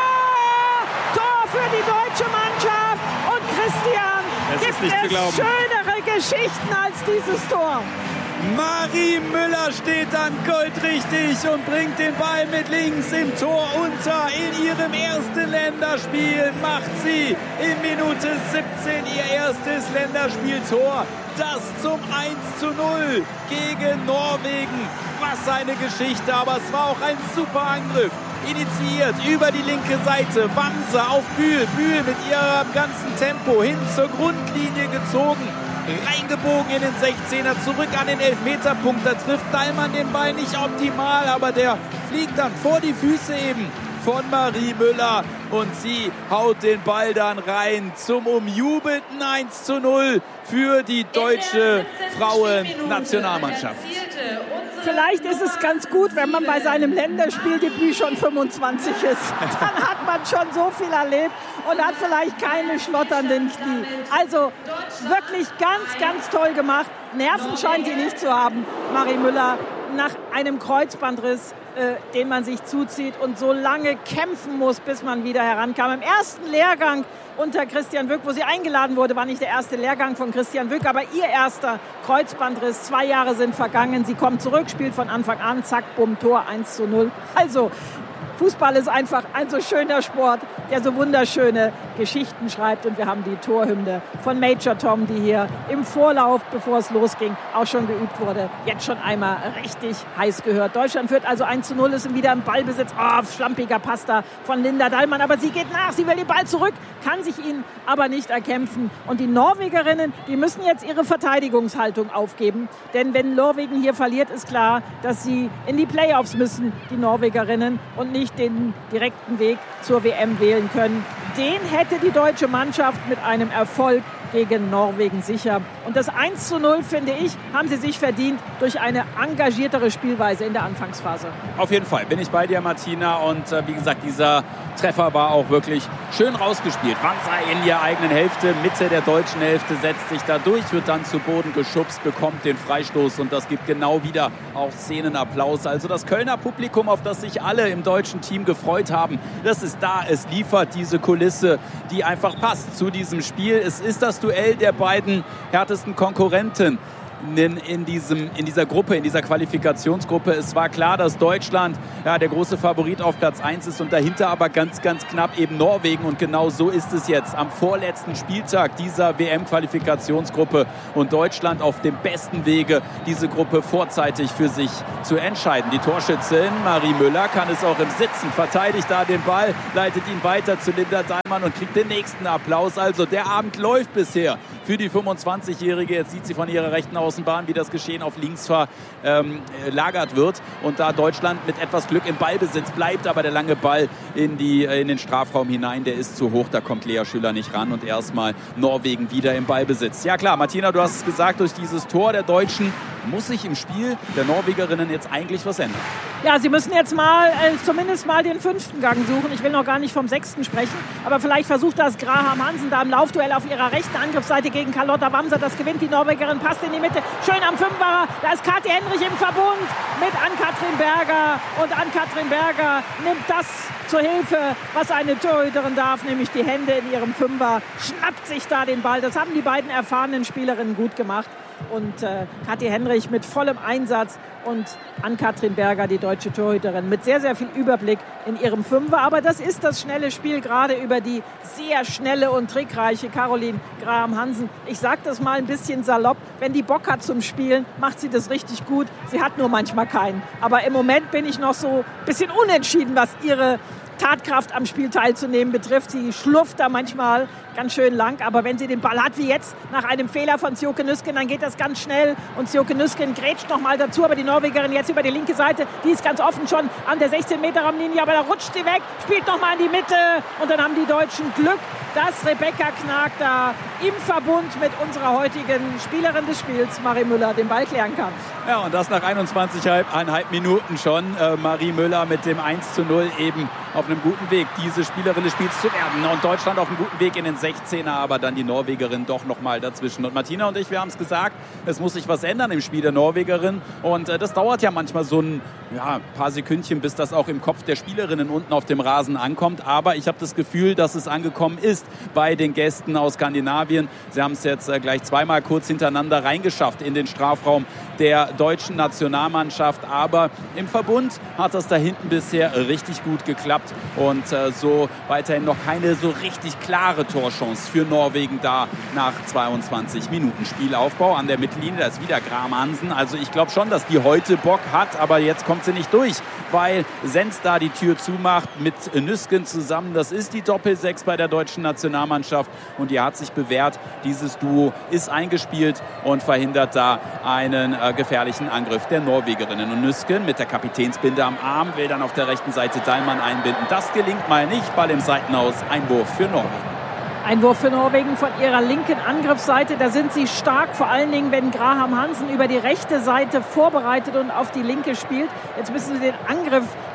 Tor! Tor für die deutsche Mannschaft und Christian, es gibt ist nicht es zu glauben. schönere Geschichten als dieses Tor. Marie Müller steht dann goldrichtig und bringt den Ball mit links im Tor unter. In ihrem ersten Länderspiel macht sie in Minute siebzehn ihr erstes Länderspieltor. Das zum eins zu null gegen Norwegen. Was eine Geschichte, aber es war auch ein super Angriff. Initiiert über die linke Seite. Wamser auf Bühl. Bühl mit ihrem ganzen Tempo hin zur Grundlinie gezogen. Reingebogen in den sechzehner, zurück an den Elfmeterpunkt. Da trifft Dahlmann den Ball nicht optimal, aber der fliegt dann vor die Füße eben von Marie Müller und sie haut den Ball dann rein zum umjubelten eins zu null für die deutsche Frauennationalmannschaft. Vielleicht ist es ganz gut, wenn man bei seinem Länderspieldebüt schon fünfundzwanzig ist. Dann hat man schon so viel erlebt und hat vielleicht keine schlotternden Knie. Also wirklich ganz, ganz toll gemacht. Nerven scheint sie nicht zu haben, Marie Müller. nach einem Kreuzbandriss, äh, den man sich zuzieht und so lange kämpfen muss, bis man wieder herankam. Im ersten Lehrgang unter Christian Wück, wo sie eingeladen wurde, war nicht der erste Lehrgang von Christian Wück, aber ihr erster Kreuzbandriss. Zwei Jahre sind vergangen. Sie kommt zurück, spielt von Anfang an, zack, bumm, Tor eins zu null. Also, Fußball ist einfach ein so schöner Sport, der so wunderschöne Geschichten schreibt. Und wir haben die Torhymne von Major Tom, die hier im Vorlauf, bevor es losging, auch schon geübt wurde, jetzt schon einmal richtig heiß gehört. Deutschland führt also eins zu null, ist wieder im Ballbesitz. Oh, schlampiger Pass da von Linda Dallmann. Aber sie geht nach, sie will den Ball zurück, kann sich ihn aber nicht erkämpfen. Und die Norwegerinnen, die müssen jetzt ihre Verteidigungshaltung aufgeben. Denn wenn Norwegen hier verliert, ist klar, dass sie in die Playoffs müssen, die Norwegerinnen, und nicht den direkten Weg zur W M wählen können. Den hätte die deutsche Mannschaft mit einem Erfolg gegen Norwegen sicher. Und das eins zu null, finde ich, haben sie sich verdient durch eine engagiertere Spielweise in der Anfangsphase. Auf jeden Fall bin ich bei dir, Martina. Und äh, wie gesagt, dieser Treffer war auch wirklich schön rausgespielt. Wanza in der eigenen Hälfte, Mitte der deutschen Hälfte, setzt sich da durch, wird dann zu Boden geschubst, bekommt den Freistoß und das gibt genau wieder auch Szenenapplaus. Also das Kölner Publikum, auf das sich alle im deutschen Team gefreut haben, das ist da. Es liefert diese Kulisse, die einfach passt zu diesem Spiel. Es ist das Duell der beiden härtesten Konkurrenten In, in, diesem, in dieser Gruppe, in dieser Qualifikationsgruppe. Es war klar, dass Deutschland ja, der große Favorit auf Platz eins ist und dahinter aber ganz, ganz knapp eben Norwegen. Und genau so ist es jetzt am vorletzten Spieltag dieser W M-Qualifikationsgruppe und Deutschland auf dem besten Wege, diese Gruppe vorzeitig für sich zu entscheiden. Die Torschützin Marie Müller kann es auch im Sitzen, verteidigt da den Ball, leitet ihn weiter zu Linda Dallmann und kriegt den nächsten Applaus. Also der Abend läuft bisher für die fünfundzwanzigjährige. Jetzt sieht sie von ihrer rechten Außenbahn, wie das Geschehen auf links verlagert wird. Und da Deutschland mit etwas Glück im Ballbesitz bleibt, aber der lange Ball in, die, in den Strafraum hinein, der ist zu hoch, da kommt Lea Schüller nicht ran und erstmal Norwegen wieder im Ballbesitz. Ja klar, Martina, du hast es gesagt, durch dieses Tor der Deutschen muss sich im Spiel der Norwegerinnen jetzt eigentlich was ändern. Ja, sie müssen jetzt mal äh, zumindest mal den fünften Gang suchen. Ich will noch gar nicht vom sechsten sprechen, aber vielleicht versucht das Graham Hansen da im Laufduell auf ihrer rechten Angriffsseite gegen Carlotta Wamser. Das gewinnt die Norwegerin, passt in die Mitte. Schön am Fünfer, da ist Kathi Henrich im Verbund mit Ann-Kathrin Berger. Und Ann-Kathrin Berger nimmt das zur Hilfe, was eine Torhüterin darf, nämlich die Hände in ihrem Fünfer, schnappt sich da den Ball. Das haben die beiden erfahrenen Spielerinnen gut gemacht. Und äh, Kathi Henrich mit vollem Einsatz und Ann-Kathrin Berger, die deutsche Torhüterin, mit sehr, sehr viel Überblick in ihrem Fünfer. Aber das ist das schnelle Spiel, gerade über die sehr schnelle und trickreiche Caroline Graham Hansen. Ich sage das mal ein bisschen salopp, wenn die Bock hat zum Spielen, macht sie das richtig gut. Sie hat nur manchmal keinen. Aber im Moment bin ich noch so ein bisschen unentschieden, was ihre Tatkraft am Spiel teilzunehmen betrifft. Sie schlurft da manchmal ganz schön lang, aber wenn sie den Ball hat, wie jetzt nach einem Fehler von Sjoeke Nüsken, dann geht das ganz schnell und Sjoeke Nüsken grätscht noch mal dazu, aber die Norwegerin jetzt über die linke Seite, die ist ganz offen schon an der sechzehn Meter Raumlinie, aber da rutscht sie weg, spielt noch mal in die Mitte und dann haben die Deutschen Glück, dass Rebecca Knag da im Verbund mit unserer heutigen Spielerin des Spiels, Marie Müller, den Ball klären kann. Ja, und das nach einundzwanzig Komma fünf Minuten schon. Äh, Marie Müller mit dem eins zu null eben auf einem guten Weg, diese Spielerin des Spiels zu werden. Und Deutschland auf einem guten Weg in den sechzehner, aber dann die Norwegerin doch noch mal dazwischen. Und Martina und ich, wir haben es gesagt, es muss sich was ändern im Spiel der Norwegerin. Und äh, das dauert ja manchmal so ein ja, paar Sekündchen, bis das auch im Kopf der Spielerinnen unten auf dem Rasen ankommt. Aber ich habe das Gefühl, dass es angekommen ist bei den Gästen aus Skandinavien. Sie haben es jetzt äh, gleich zweimal kurz hintereinander reingeschafft in den Strafraum der deutschen Nationalmannschaft. Aber im Verbund hat das da hinten bisher richtig gut geklappt. Und äh, so weiterhin noch keine so richtig klare Torchance für Norwegen da nach zweiundzwanzig Minuten Spielaufbau an der Mittellinie. Da ist wieder Graham Hansen. Also ich glaube schon, dass die heute Bock hat, aber jetzt kommt sie nicht durch, weil Sens da die Tür zumacht mit Nüsken zusammen. Das ist die Doppelsechs bei der deutschen Nationalmannschaft und die hat sich bewährt. Dieses Duo ist eingespielt und verhindert da einen äh, gefährlichen Angriff der Norwegerinnen. Und Nüsken mit der Kapitänsbinde am Arm will dann auf der rechten Seite Dallmann einbinden. Das gelingt mal nicht. Ball im Seitenaus. Einwurf für Norwegen. Einwurf für Norwegen von ihrer linken Angriffsseite. Da sind sie stark, vor allen Dingen, wenn Graham Hansen über die rechte Seite vorbereitet und auf die linke spielt. Jetzt müssen sie den Angriff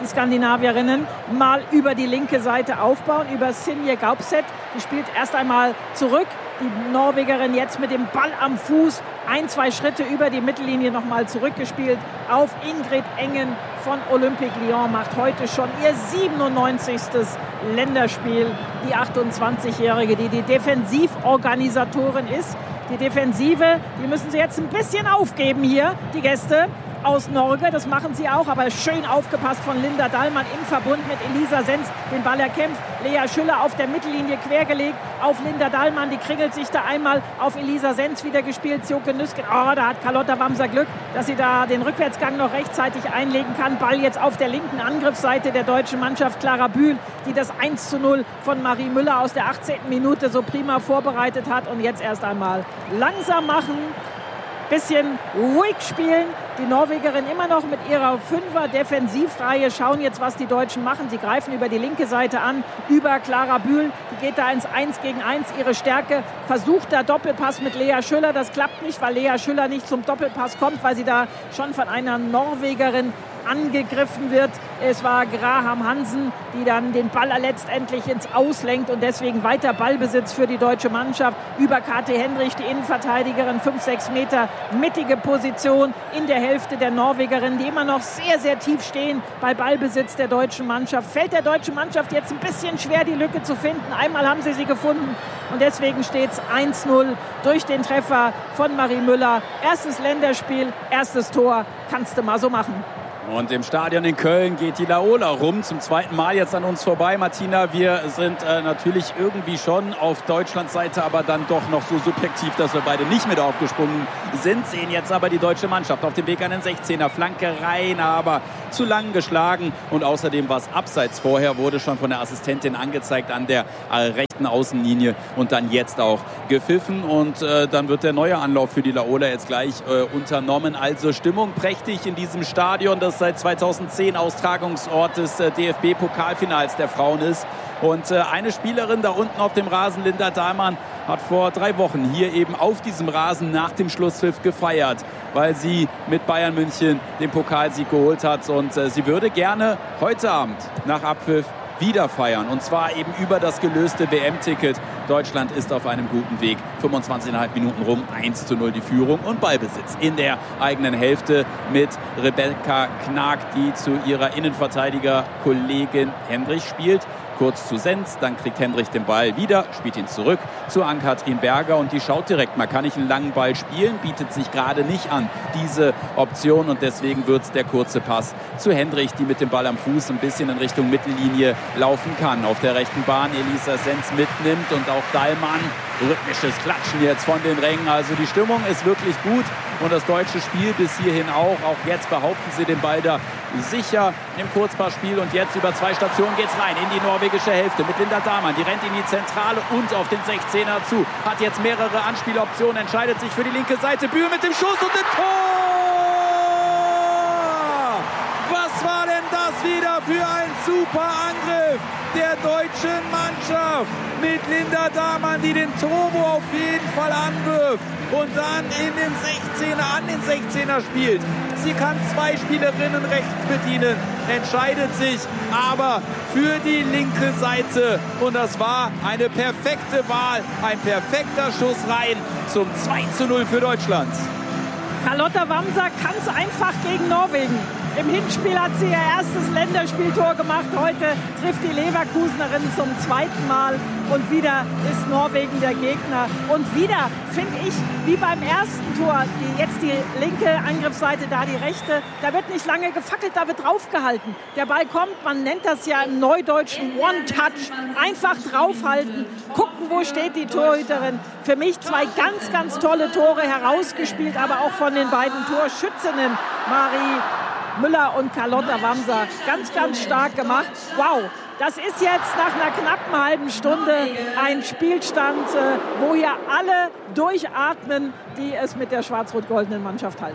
die Skandinavierinnen, mal über die linke Seite aufbauen, über Sinje Gaupset. Die spielt erst einmal zurück. Die Norwegerin jetzt mit dem Ball am Fuß, ein, zwei Schritte über die Mittellinie nochmal zurückgespielt auf Ingrid Engen von Olympique Lyon, macht heute schon ihr siebenundneunzigstes Länderspiel. Die achtundzwanzigjährige, die die Defensivorganisatorin ist. Die Defensive, die müssen sie jetzt ein bisschen aufgeben hier, die Gäste aus Norge. Das machen sie auch, aber schön aufgepasst von Linda Dahlmann im Verbund mit Elisa Senz. Den Ball erkämpft. Lea Schüller auf der Mittellinie quergelegt auf Linda Dahlmann. Die kringelt sich da einmal auf Elisa Senz wieder gespielt. Sjoke Nüsken. Oh, da hat Carlotta Wamser Glück, dass sie da den Rückwärtsgang noch rechtzeitig einlegen kann. Ball jetzt auf der linken Angriffsseite der deutschen Mannschaft. Clara Bühl, die das eins zu null von Marie Müller aus der achtzehnten Minute so prima vorbereitet hat. Und jetzt erst einmal langsam machen. Bisschen ruhig spielen. Die Norwegerin immer noch mit ihrer Fünfer-Defensivreihe schauen jetzt, was die Deutschen machen. Sie greifen über die linke Seite an, über Clara Bühl. Die geht da ins eins gegen eins, ihre Stärke. Versucht da Doppelpass mit Lea Schüller. Das klappt nicht, weil Lea Schüller nicht zum Doppelpass kommt, weil sie da schon von einer Norwegerin angegriffen wird. Es war Graham Hansen, die dann den Ball letztendlich ins Auslenkt und deswegen weiter Ballbesitz für die deutsche Mannschaft. Über Kati Hendrich, die Innenverteidigerin, fünf, sechs Meter mittige Position in der Hälfte der Norwegerin, die immer noch sehr, sehr tief stehen bei Ballbesitz der deutschen Mannschaft. Fällt der deutschen Mannschaft jetzt ein bisschen schwer, die Lücke zu finden. Einmal haben sie sie gefunden und deswegen steht es eins null durch den Treffer von Marie Müller. Erstes Länderspiel, erstes Tor, kannst du mal so machen. Und im Stadion in Köln geht die Laola rum, zum zweiten Mal jetzt an uns vorbei. Martina, wir sind äh, natürlich irgendwie schon auf Deutschlands Seite, aber dann doch noch so subjektiv, dass wir beide nicht mit aufgesprungen sind. Sehen jetzt aber die deutsche Mannschaft auf dem Weg an den sechzehner. Flanke rein, aber zu lang geschlagen. Und außerdem war es abseits vorher, wurde schon von der Assistentin angezeigt an der äh, rechten Außenlinie und dann jetzt auch gepfiffen. Und äh, dann wird der neue Anlauf für die Laola jetzt gleich äh, unternommen. Also Stimmung prächtig in diesem Stadion, das seit zweitausendzehn Austragungsort des D F B-Pokalfinals der Frauen ist. Und eine Spielerin da unten auf dem Rasen, Linda Dahlmann, hat vor drei Wochen hier eben auf diesem Rasen nach dem Schlusspfiff gefeiert, weil sie mit Bayern München den Pokalsieg geholt hat. Und sie würde gerne heute Abend nach Abpfiff wieder feiern. Und zwar eben über das gelöste W M-Ticket. Deutschland ist auf einem guten Weg. fünfundzwanzig Komma fünf Minuten rum, eins zu null die Führung und Ballbesitz in der eigenen Hälfte mit Rebecca Knag, die zu ihrer Innenverteidiger-Kollegin Hendrich spielt. Kurz zu Senz, dann kriegt Hendrich den Ball wieder, spielt ihn zurück zu Ann-Kathrin Berger und die schaut direkt mal, kann ich einen langen Ball spielen, bietet sich gerade nicht an, diese Option, und deswegen wird es der kurze Pass zu Hendrich, die mit dem Ball am Fuß ein bisschen in Richtung Mittellinie laufen kann. Auf der rechten Bahn Elisa Senz mitnimmt und auch Dahlmann, rhythmisches Klatschen jetzt von den Rängen, also die Stimmung ist wirklich gut und das deutsche Spiel bis hierhin auch, auch jetzt behaupten sie den Ball da sicher im Kurzpassspiel und jetzt über zwei Stationen geht's rein in die norwegische Hälfte mit Linda Dahlmann, die rennt in die Zentrale und auf den sechzehner zu, hat jetzt mehrere Anspieloptionen, entscheidet sich für die linke Seite, Bühl mit dem Schuss und dem Tor! Was war denn das wieder für ein super Angriff der deutschen Mannschaft mit Linda Dahlmann, die den Turbo auf jeden Fall anwirft und dann in den sechzehner, an den sechzehner spielt. Sie kann zwei Spielerinnen rechts bedienen, entscheidet sich aber für die linke Seite und das war eine perfekte Wahl, ein perfekter Schuss rein zum zwei zu null für Deutschland. Carlotta Wamser kann es einfach gegen Norwegen. Im Hinspiel hat sie ihr erstes Länderspieltor gemacht. Heute trifft die Leverkusenerin zum zweiten Mal. Und wieder ist Norwegen der Gegner. Und wieder, finde ich, wie beim ersten Tor, die, jetzt die linke Angriffsseite, da die rechte, da wird nicht lange gefackelt, da wird draufgehalten. Der Ball kommt, man nennt das ja im Neudeutschen One-Touch. Einfach draufhalten, gucken, wo steht die Torhüterin. Für mich zwei ganz, ganz tolle Tore herausgespielt, aber auch von den beiden Torschützinnen, Marie Müller und Carlotta Wamser. Ganz, ganz stark gemacht. Wow, das ist jetzt nach einer knappen halben Stunde ein Spielstand, wo hier alle durchatmen, die es mit der schwarz-rot-goldenen Mannschaft halten.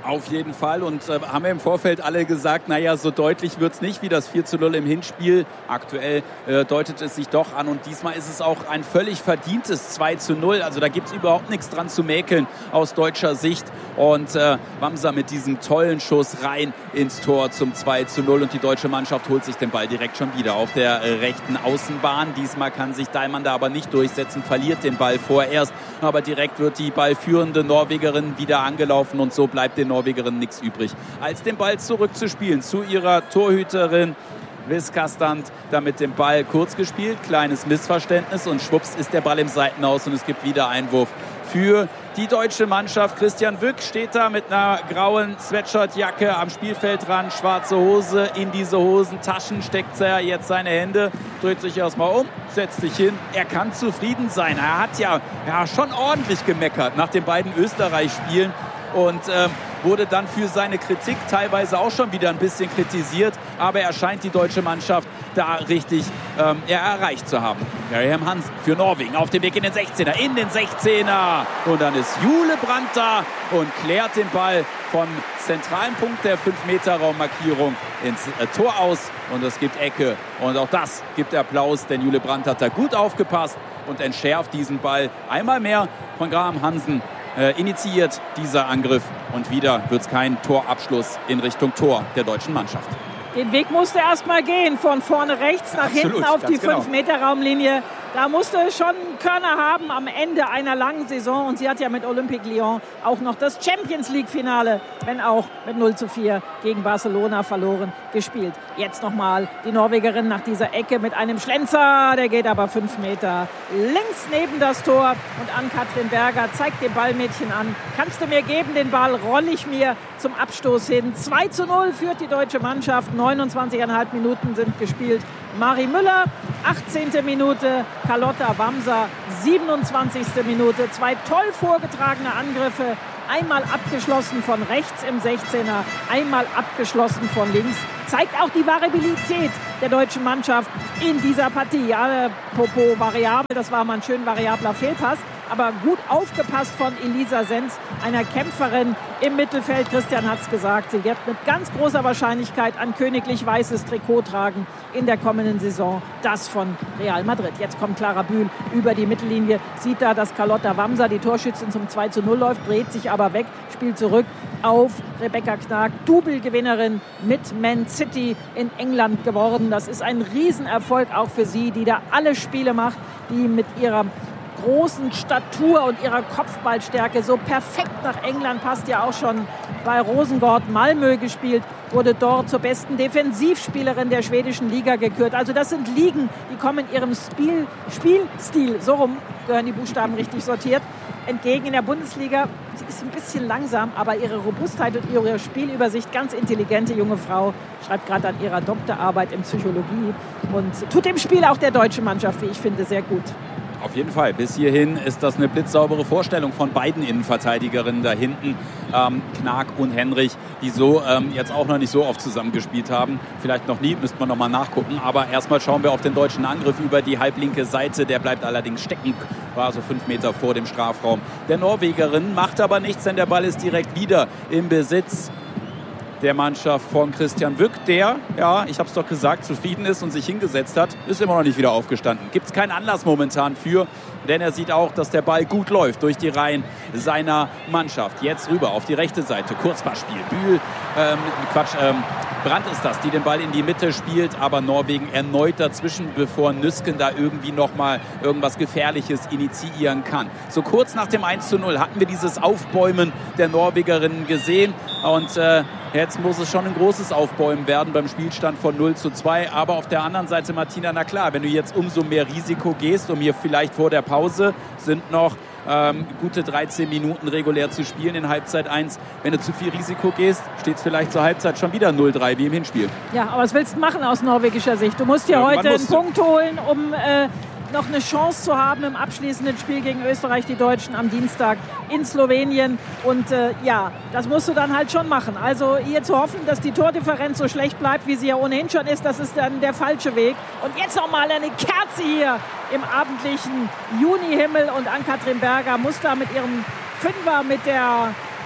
Auf jeden Fall und äh, haben wir im Vorfeld alle gesagt, naja, so deutlich wird's nicht wie das vier zu null im Hinspiel. Aktuell äh, deutet es sich doch an und diesmal ist es auch ein völlig verdientes zwei zu null. Also da gibt's überhaupt nichts dran zu mäkeln aus deutscher Sicht. Und äh, Wamser mit diesem tollen Schuss rein ins Tor zum zwei zu null und die deutsche Mannschaft holt sich den Ball direkt schon wieder auf der äh, rechten Außenbahn. Diesmal kann sich Daimann da aber nicht durchsetzen, verliert den Ball vorerst. Aber direkt wird die ballführende Norwegerin wieder angelaufen und so bleibt den Norwegerin nichts übrig, als den Ball zurückzuspielen zu ihrer Torhüterin Viskastand, da mit dem Ball kurz gespielt, kleines Missverständnis und schwupps ist der Ball im Seitenaus und es gibt wieder Einwurf für die deutsche Mannschaft. Christian Wück steht da mit einer grauen Sweatshirtjacke am Spielfeldrand, schwarze Hose, in diese Hosentaschen steckt er jetzt seine Hände, dreht sich erstmal um, setzt sich hin. Er kann zufrieden sein. Er hat ja, ja schon ordentlich gemeckert nach den beiden Österreich-Spielen und ähm, wurde dann für seine Kritik teilweise auch schon wieder ein bisschen kritisiert. Aber er scheint die deutsche Mannschaft da richtig ähm, ja, erreicht zu haben. Graham Hansen für Norwegen auf dem Weg in den sechzehner. In den sechzehner. Und dann ist Jule Brandt da und klärt den Ball vom zentralen Punkt der fünf Meter Raummarkierung ins äh, Tor aus. Und es gibt Ecke. Und auch das gibt Applaus, denn Jule Brandt hat da gut aufgepasst und entschärft diesen Ball einmal mehr von Graham Hansen. Äh, initiiert dieser Angriff und wieder wird es kein Torabschluss in Richtung Tor der deutschen Mannschaft. Den Weg musste erst mal gehen, von vorne rechts nach Absolut, hinten auf die genau. fünf Meter Raumlinie. Da musste schon Körner haben am Ende einer langen Saison. Und sie hat ja mit Olympique Lyon auch noch das Champions-League-Finale, wenn auch mit null zu vier gegen Barcelona verloren, gespielt. Jetzt nochmal die Norwegerin nach dieser Ecke mit einem Schlenzer. Der geht aber fünf Meter links neben das Tor. Und Ann-Kathrin Berger zeigt dem Ballmädchen an. Kannst du mir geben, den Ball roll ich mir zum Abstoß hin. zwei zu null führt die deutsche Mannschaft. neunundzwanzig Komma fünf Minuten sind gespielt. Mari Müller, achtzehnte Minute. Carlotta Wamser, siebenundzwanzigste Minute. Zwei toll vorgetragene Angriffe. Einmal abgeschlossen von rechts im sechzehner, einmal abgeschlossen von links. Zeigt auch die Variabilität der deutschen Mannschaft in dieser Partie. Ja, Popo variabel, das war mal ein schön variabler Fehlpass. Aber gut aufgepasst von Elisa Senz, einer Kämpferin im Mittelfeld. Christian hat es gesagt, sie wird mit ganz großer Wahrscheinlichkeit ein königlich weißes Trikot tragen in der kommenden Saison. Das von Real Madrid. Jetzt kommt Clara Bühl über die Mittellinie, sieht da, dass Carlotta Wamser, die Torschützin, zum zwei zu null läuft, dreht sich aber weg, spielt zurück auf Rebecca Knag, Double-Gewinnerin mit Man City in England geworden. Das ist ein Riesenerfolg auch für sie, die da alle Spiele macht, die mit ihrer großen Statur und ihrer Kopfballstärke so perfekt nach England passt, ja auch schon bei Rosengård Malmö gespielt, wurde dort zur besten Defensivspielerin der schwedischen Liga gekürt. Also das sind Ligen, die kommen ihrem Spiel, Spielstil, so rum gehören die Buchstaben richtig sortiert, entgegen in der Bundesliga. Sie ist ein bisschen langsam, aber ihre Robustheit und ihre Spielübersicht, ganz intelligente junge Frau, schreibt gerade an ihrer Doktorarbeit in Psychologie und tut dem Spiel auch der deutschen Mannschaft, wie ich finde, sehr gut. Auf jeden Fall. Bis hierhin ist das eine blitzsaubere Vorstellung von beiden Innenverteidigerinnen da hinten, ähm, Knag und Henrich, die so ähm, jetzt auch noch nicht so oft zusammengespielt haben. Vielleicht noch nie, müsste man noch mal nachgucken. Aber erstmal schauen wir auf den deutschen Angriff über die halblinke Seite. Der bleibt allerdings stecken, war so fünf Meter vor dem Strafraum der Norwegerin. Macht aber nichts, denn der Ball ist direkt wieder im Besitz der Mannschaft von Christian Wück, der, ja, ich habe es doch gesagt, zufrieden ist und sich hingesetzt hat, ist immer noch nicht wieder aufgestanden. Gibt es keinen Anlass momentan für, denn er sieht auch, dass der Ball gut läuft durch die Reihen seiner Mannschaft. Jetzt rüber auf die rechte Seite, Kurzpassspiel. Bühl, ähm, Quatsch, ähm, Brandt ist das, die den Ball in die Mitte spielt, aber Norwegen erneut dazwischen, bevor Nüsken da irgendwie nochmal irgendwas Gefährliches initiieren kann. So kurz nach dem eins zu null hatten wir dieses Aufbäumen der Norwegerinnen gesehen und äh, jetzt muss es schon ein großes Aufbäumen werden beim Spielstand von null zu zwei. Aber auf der anderen Seite, Martina, na klar, wenn du jetzt umso mehr Risiko gehst, um hier vielleicht vor der Pause sind noch ähm, gute dreizehn Minuten regulär zu spielen in Halbzeit eins. Wenn du zu viel Risiko gehst, steht es vielleicht zur Halbzeit schon wieder null drei wie im Hinspiel. Ja, aber was willst du machen aus norwegischer Sicht? Du musst ja Irgendwann heute einen Punkt holen, um äh, noch eine Chance zu haben im abschließenden Spiel gegen Österreich, die Deutschen am Dienstag in Slowenien. Und äh, ja, das musst du dann halt schon machen. Also hier zu hoffen, dass die Tordifferenz so schlecht bleibt, wie sie ja ohnehin schon ist, das ist dann der falsche Weg. Und jetzt nochmal eine Kerze hier im abendlichen Junihimmel. Und Ann-Kathrin Berger muss da mit ihrem Fünfer, mit der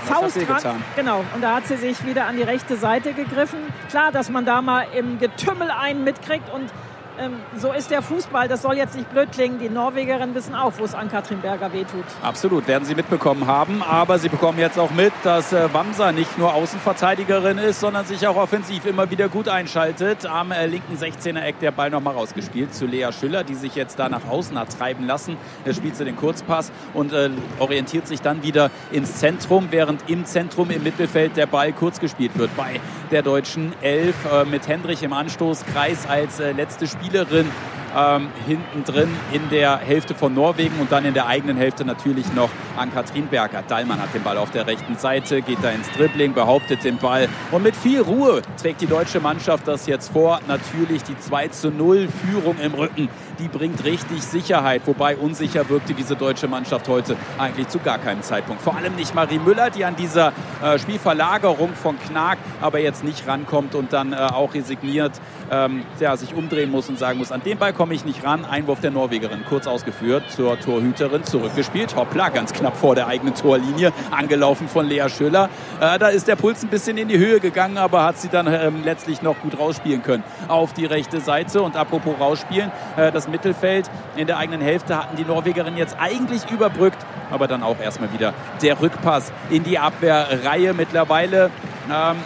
Faust ran. Genau, und da hat sie sich wieder an die rechte Seite gegriffen. Klar, dass man da mal im Getümmel einen mitkriegt und Ähm, so ist der Fußball, das soll jetzt nicht blöd klingen. Die Norwegerinnen wissen auch, wo es Ann-Kathrin Berger wehtut. Absolut, werden sie mitbekommen haben. Aber sie bekommen jetzt auch mit, dass äh, Wamser nicht nur Außenverteidigerin ist, sondern sich auch offensiv immer wieder gut einschaltet. Am äh, linken sechzehner-Eck der Ball nochmal rausgespielt zu Lea Schüller, die sich jetzt da nach außen hat treiben lassen. Er spielt sie den Kurzpass und äh, orientiert sich dann wieder ins Zentrum, während im Zentrum im Mittelfeld der Ball kurz gespielt wird bei der deutschen Elf äh, mit Hendrich im Anstoßkreis als äh, letzte Spielerin. Spielerin ähm, hinten drin in der Hälfte von Norwegen und dann in der eigenen Hälfte natürlich noch Ann-Kathrin Berger. Dallmann hat den Ball auf der rechten Seite, geht da ins Dribbling, behauptet den Ball und mit viel Ruhe trägt die deutsche Mannschaft das jetzt vor. Natürlich die zwei zu null Führung im Rücken, die bringt richtig Sicherheit, wobei unsicher wirkte diese deutsche Mannschaft heute eigentlich zu gar keinem Zeitpunkt. Vor allem nicht Marie Müller, die an dieser äh, Spielverlagerung von Knag aber jetzt nicht rankommt und dann äh, auch resigniert, ähm, ja, sich umdrehen muss und sagen muss, an den Ball komme ich nicht ran. Einwurf der Norwegerin, kurz ausgeführt zur Torhüterin, zurückgespielt. Hoppla, ganz knapp vor der eigenen Torlinie, angelaufen von Lea Schüller. Äh, da ist der Puls ein bisschen in die Höhe gegangen, aber hat sie dann ähm, letztlich noch gut rausspielen können auf die rechte Seite. Und apropos rausspielen, äh, das Mittelfeld in der eigenen Hälfte hatten die Norwegerinnen jetzt eigentlich überbrückt, aber dann auch erstmal wieder der Rückpass in die Abwehrreihe. Mittlerweile ähm,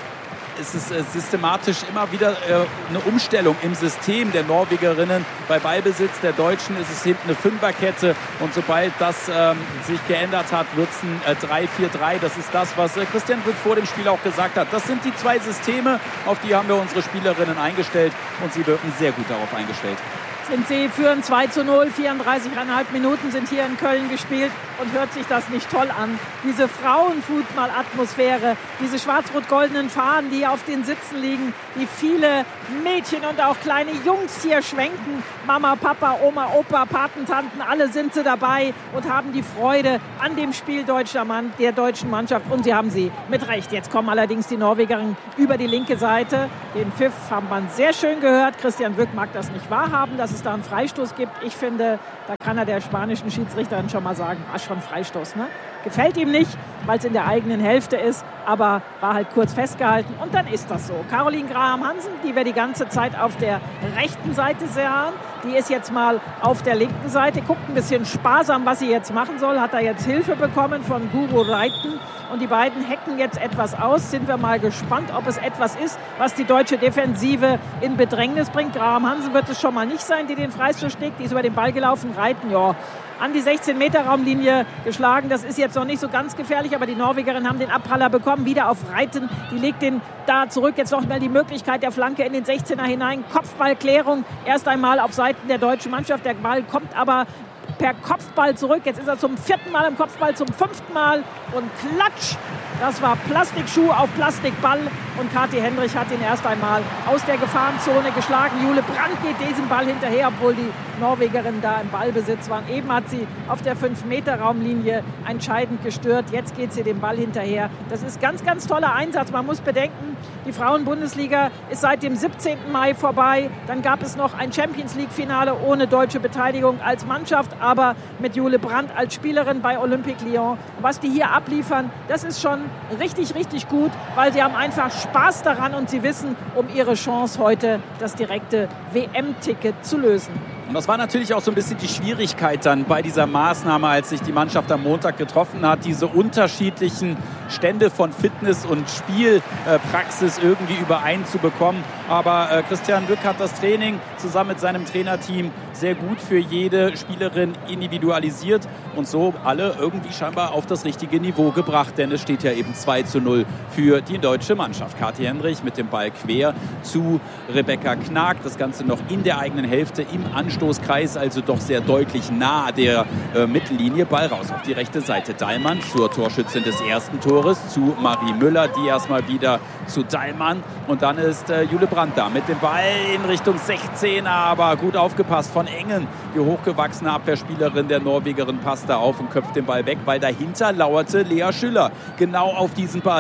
ist es äh, systematisch immer wieder äh, eine Umstellung im System der Norwegerinnen. Bei Ballbesitz der Deutschen ist es hinten eine Fünferkette und sobald das ähm, sich geändert hat, wird es ein äh, drei vier drei. Das ist das, was äh, Christian Rück vor dem Spiel auch gesagt hat. Das sind die zwei Systeme, auf die haben wir unsere Spielerinnen eingestellt und sie wirken sehr gut darauf eingestellt. Sind sie führen zwei zu null, vierunddreißig Komma fünf Minuten sind hier in Köln gespielt und hört sich das nicht toll an. Diese Frauenfußball-Atmosphäre, diese schwarz-rot-goldenen Fahnen, die auf den Sitzen liegen, die viele Mädchen und auch kleine Jungs hier schwenken. Mama, Papa, Oma, Opa, Patentanten, alle sind sie dabei und haben die Freude an dem Spiel deutscher Mann, der deutschen Mannschaft. Und sie haben sie mit Recht. Jetzt kommen allerdings die Norwegerinnen über die linke Seite. Den Pfiff haben wir sehr schön gehört. Christian Wück mag das nicht wahrhaben, dass es da einen Freistoß gibt. Ich finde, da kann er der spanischen Schiedsrichterin schon mal sagen, war schon Freistoß, ne? Gefällt ihm nicht, weil es in der eigenen Hälfte ist, aber war halt kurz festgehalten und dann ist das so. Caroline Graham-Hansen, die wir die ganze Zeit auf der rechten Seite sahen, die ist jetzt mal auf der linken Seite, guckt ein bisschen sparsam, was sie jetzt machen soll, hat da jetzt Hilfe bekommen von Guro Reiten und die beiden hacken jetzt etwas aus. Sind wir mal gespannt, ob es etwas ist, was die deutsche Defensive in Bedrängnis bringt. Graham-Hansen wird es schon mal nicht sein, die den Freistoß schlägt, die ist über den Ball gelaufen, Reiten, ja, an die sechzehn-Meter-Raumlinie geschlagen. Das ist jetzt noch nicht so ganz gefährlich, aber die Norwegerinnen haben den Abpraller bekommen, wieder auf Reiten. Die legt den da zurück. Jetzt noch mal die Möglichkeit der Flanke in den sechzehner hinein. Kopfballklärung erst einmal auf Seiten der deutschen Mannschaft. Der Ball kommt aber per Kopfball zurück. Jetzt ist er zum vierten Mal im Kopfball, zum fünften Mal und klatsch. Das war Plastikschuh auf Plastikball und Kathi Hendrich hat ihn erst einmal aus der Gefahrenzone geschlagen. Jule Brandt geht diesem Ball hinterher, obwohl die Norwegerinnen da im Ballbesitz waren. Eben hat sie auf der fünf-Meter-Raumlinie entscheidend gestört. Jetzt geht sie dem Ball hinterher. Das ist ganz, ganz toller Einsatz. Man muss bedenken, die Frauen-Bundesliga ist seit dem siebzehnten Mai vorbei. Dann gab es noch ein Champions-League-Finale ohne deutsche Beteiligung als Mannschaft, aber mit Jule Brandt als Spielerin bei Olympique Lyon. Was die hier abliefern, das ist schon richtig, richtig gut, weil sie haben einfach Spaß daran und sie wissen um ihre Chance heute, das direkte W M-Ticket zu lösen. Und das war natürlich auch so ein bisschen die Schwierigkeit dann bei dieser Maßnahme, als sich die Mannschaft am Montag getroffen hat, diese unterschiedlichen Stände von Fitness und Spielpraxis irgendwie übereinzubekommen. Aber äh, Christian Wück hat das Training zusammen mit seinem Trainerteam sehr gut für jede Spielerin individualisiert und so alle irgendwie scheinbar auf das richtige Niveau gebracht. Denn es steht ja eben zwei zu null für die deutsche Mannschaft. Kathi Hendrich mit dem Ball quer zu Rebecca Knag. Das Ganze noch in der eigenen Hälfte im Anstoßkreis, also doch sehr deutlich nah der äh, Mittellinie. Ball raus auf die rechte Seite. Dallmann zur Torschützin des ersten Tores, zu Marie Müller, die erstmal wieder zu Dallmann. Und dann ist äh, Jule Brandt da mit dem Ball in Richtung sechzehner, aber gut aufgepasst von Engen. Die hochgewachsene Abwehrspielerin der Norwegerin passt da auf und köpft den Ball weg, weil dahinter lauerte Lea Schüller genau auf diesen Ball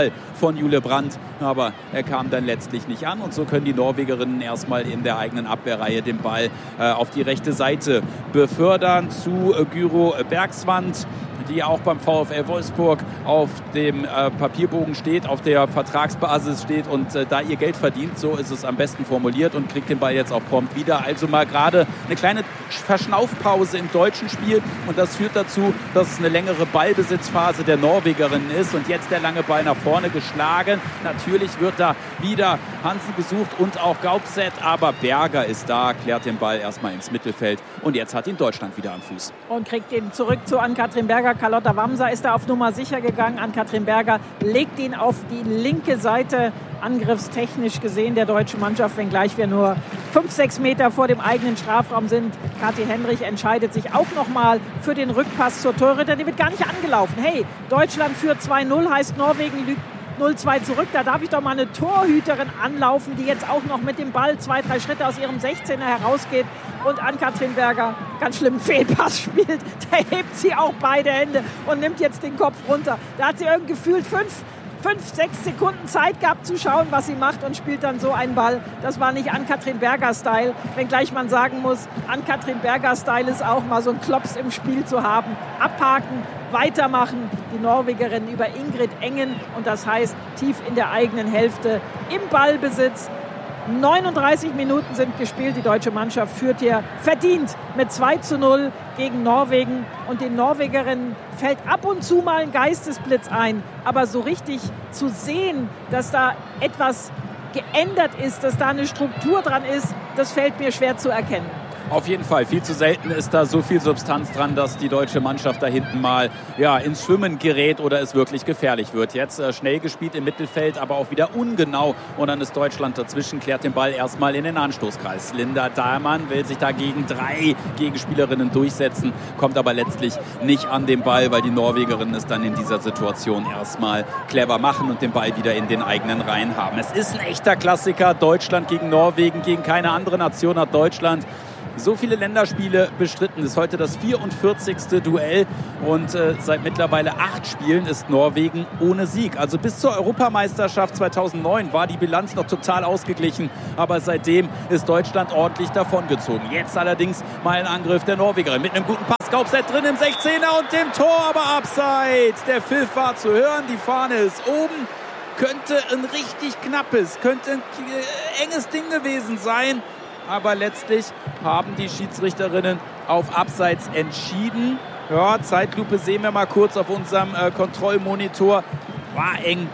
von Jule Brandt, aber er kam dann letztlich nicht an. Und so können die Norwegerinnen erstmal in der eigenen Abwehrreihe den Ball äh, auf die rechte Seite befördern zu äh, Gyro Bergsvand, die auch beim VfL Wolfsburg auf dem äh, Papierbogen steht, auf der Vertragsbasis steht und äh, da ihr Geld verdient. So ist es am besten formuliert und kriegt den Ball jetzt auch prompt wieder. Also mal gerade eine kleine Verschnaufpause im deutschen Spiel und das führt dazu, dass es eine längere Ballbesitzphase der Norwegerinnen ist und jetzt der lange Ball nach vorne geschlagen. Natürlich wird da wieder Hansen gesucht und auch Gaupset, aber Berger ist da, klärt den Ball erstmal ins Mittelfeld und jetzt hat ihn Deutschland wieder am Fuß. Und kriegt ihn zurück zu Ann-Kathrin Berger. Carlotta Wamser ist da auf Nummer sicher gegangen. Ann-Kathrin Berger legt ihn auf die linke Seite. Angriffstechnisch gesehen der deutschen Mannschaft, wenngleich wir nur fünf, sechs Meter vor dem eigenen Strafraum sind. Kathi Hendrich entscheidet sich auch nochmal für den Rückpass zur Torhüterin. Die wird gar nicht angelaufen. Hey, Deutschland führt zwei null, heißt Norwegen lügt null zwei zurück. Da darf ich doch mal eine Torhüterin anlaufen, die jetzt auch noch mit dem Ball zwei, drei Schritte aus ihrem sechzehner herausgeht und Ann-Kathrin Berger ganz schlimm Fehlpass spielt. Da hebt sie auch beide Hände und nimmt jetzt den Kopf runter. Da hat sie irgendwie gefühlt fünf, fünf, sechs Sekunden Zeit gehabt zu schauen, was sie macht und spielt dann so einen Ball. Das war nicht Ann-Kathrin Berger-Style, wenngleich man sagen muss, Ann-Kathrin Berger-Style ist auch mal so ein Klops im Spiel zu haben. Abhaken, weitermachen, die Norwegerin über Ingrid Engen und das heißt tief in der eigenen Hälfte im Ballbesitz. neununddreißig Minuten sind gespielt. Die deutsche Mannschaft führt hier verdient mit zwei zu null gegen Norwegen. Und den Norwegerinnen fällt ab und zu mal ein Geistesblitz ein. Aber so richtig zu sehen, dass da etwas geändert ist, dass da eine Struktur dran ist, das fällt mir schwer zu erkennen. Auf jeden Fall. Viel zu selten ist da so viel Substanz dran, dass die deutsche Mannschaft da hinten mal ja, ins Schwimmen gerät oder es wirklich gefährlich wird. Jetzt äh, schnell gespielt im Mittelfeld, aber auch wieder ungenau. Und dann ist Deutschland dazwischen, klärt den Ball erstmal in den Anstoßkreis. Linda Dahlmann will sich da gegen drei Gegenspielerinnen durchsetzen, kommt aber letztlich nicht an den Ball, weil die Norwegerinnen es dann in dieser Situation erstmal clever machen und den Ball wieder in den eigenen Reihen haben. Es ist ein echter Klassiker. Deutschland gegen Norwegen, gegen keine andere Nation hat Deutschland so viele Länderspiele bestritten. Das ist heute das vierundvierzigste Duell und äh, seit mittlerweile acht Spielen ist Norwegen ohne Sieg. Also bis zur Europameisterschaft zweitausendneun war die Bilanz noch total ausgeglichen, aber seitdem ist Deutschland ordentlich davongezogen. Jetzt allerdings mal ein Angriff der Norwegerin mit einem guten Pass. Gaupset drin im sechzehner und dem Tor, aber abseits. Der Pfiff war zu hören, die Fahne ist oben. Könnte ein richtig knappes, könnte ein enges Ding gewesen sein. Aber letztlich haben die Schiedsrichterinnen auf Abseits entschieden. Ja, Zeitlupe sehen wir mal kurz auf unserem äh, Kontrollmonitor. War eng.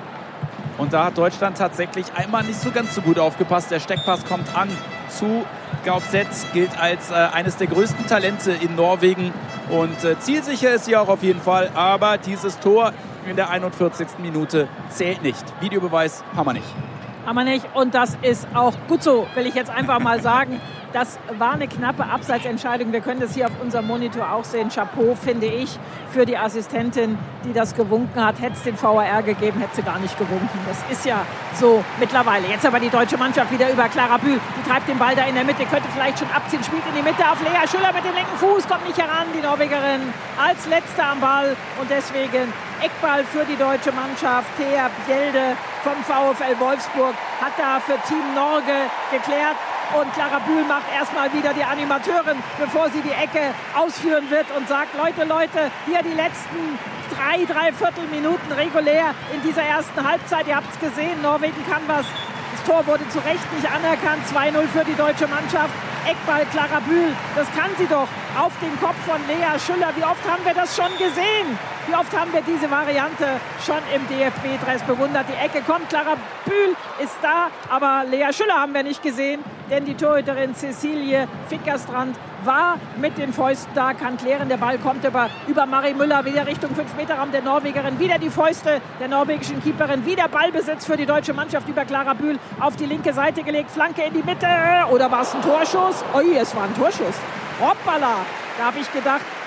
Und da hat Deutschland tatsächlich einmal nicht so ganz so gut aufgepasst. Der Steckpass kommt an zu Gaupset, gilt als äh, eines der größten Talente in Norwegen. Und äh, zielsicher ist sie auch auf jeden Fall. Aber dieses Tor in der einundvierzigsten Minute zählt nicht. Videobeweis haben wir nicht. Aber nicht. Und das ist auch gut so, will ich jetzt einfach mal sagen. Das war eine knappe Abseitsentscheidung. Wir können das hier auf unserem Monitor auch sehen. Chapeau, finde ich, für die Assistentin, die das gewunken hat. Hätte es den V A R gegeben, hätte sie gar nicht gewunken. Das ist ja so mittlerweile. Jetzt aber die deutsche Mannschaft wieder über Clara Bühl. Die treibt den Ball da in der Mitte, könnte vielleicht schon abziehen. Spielt in die Mitte auf Lea Schüller mit dem linken Fuß. Kommt nicht heran, die Norwegerin als Letzte am Ball. Und deswegen Eckball für die deutsche Mannschaft. Thea Bjelde vom VfL Wolfsburg hat da für Team Norge geklärt. Und Clara Bühl macht erstmal wieder die Animateurin, bevor sie die Ecke ausführen wird und sagt, Leute, Leute, hier die letzten drei, dreiviertel Minuten regulär in dieser ersten Halbzeit. Ihr habt es gesehen, Norwegen kann was. Das Tor wurde zu Recht nicht anerkannt. zwei null für die deutsche Mannschaft. Eckball Clara Bühl, das kann sie doch. Auf den Kopf von Lea Schüller. Wie oft haben wir das schon gesehen? Wie oft haben wir diese Variante schon im D F B-Dress bewundert? Die Ecke kommt, Clara Bühl ist da, aber Lea Schüller haben wir nicht gesehen, denn die Torhüterin Cecilie Fickerstrand war mit den Fäusten da, kann klären. Der Ball kommt über, über Marie Müller wieder Richtung fünf Meter Raum der Norwegerin. Wieder die Fäuste der norwegischen Keeperin. Wieder Ballbesitz für die deutsche Mannschaft über Clara Bühl auf die linke Seite gelegt. Flanke in die Mitte. Oder war es ein Torschuss? Ui, es war ein Torschuss. Hoppala. Da habe ich gedacht,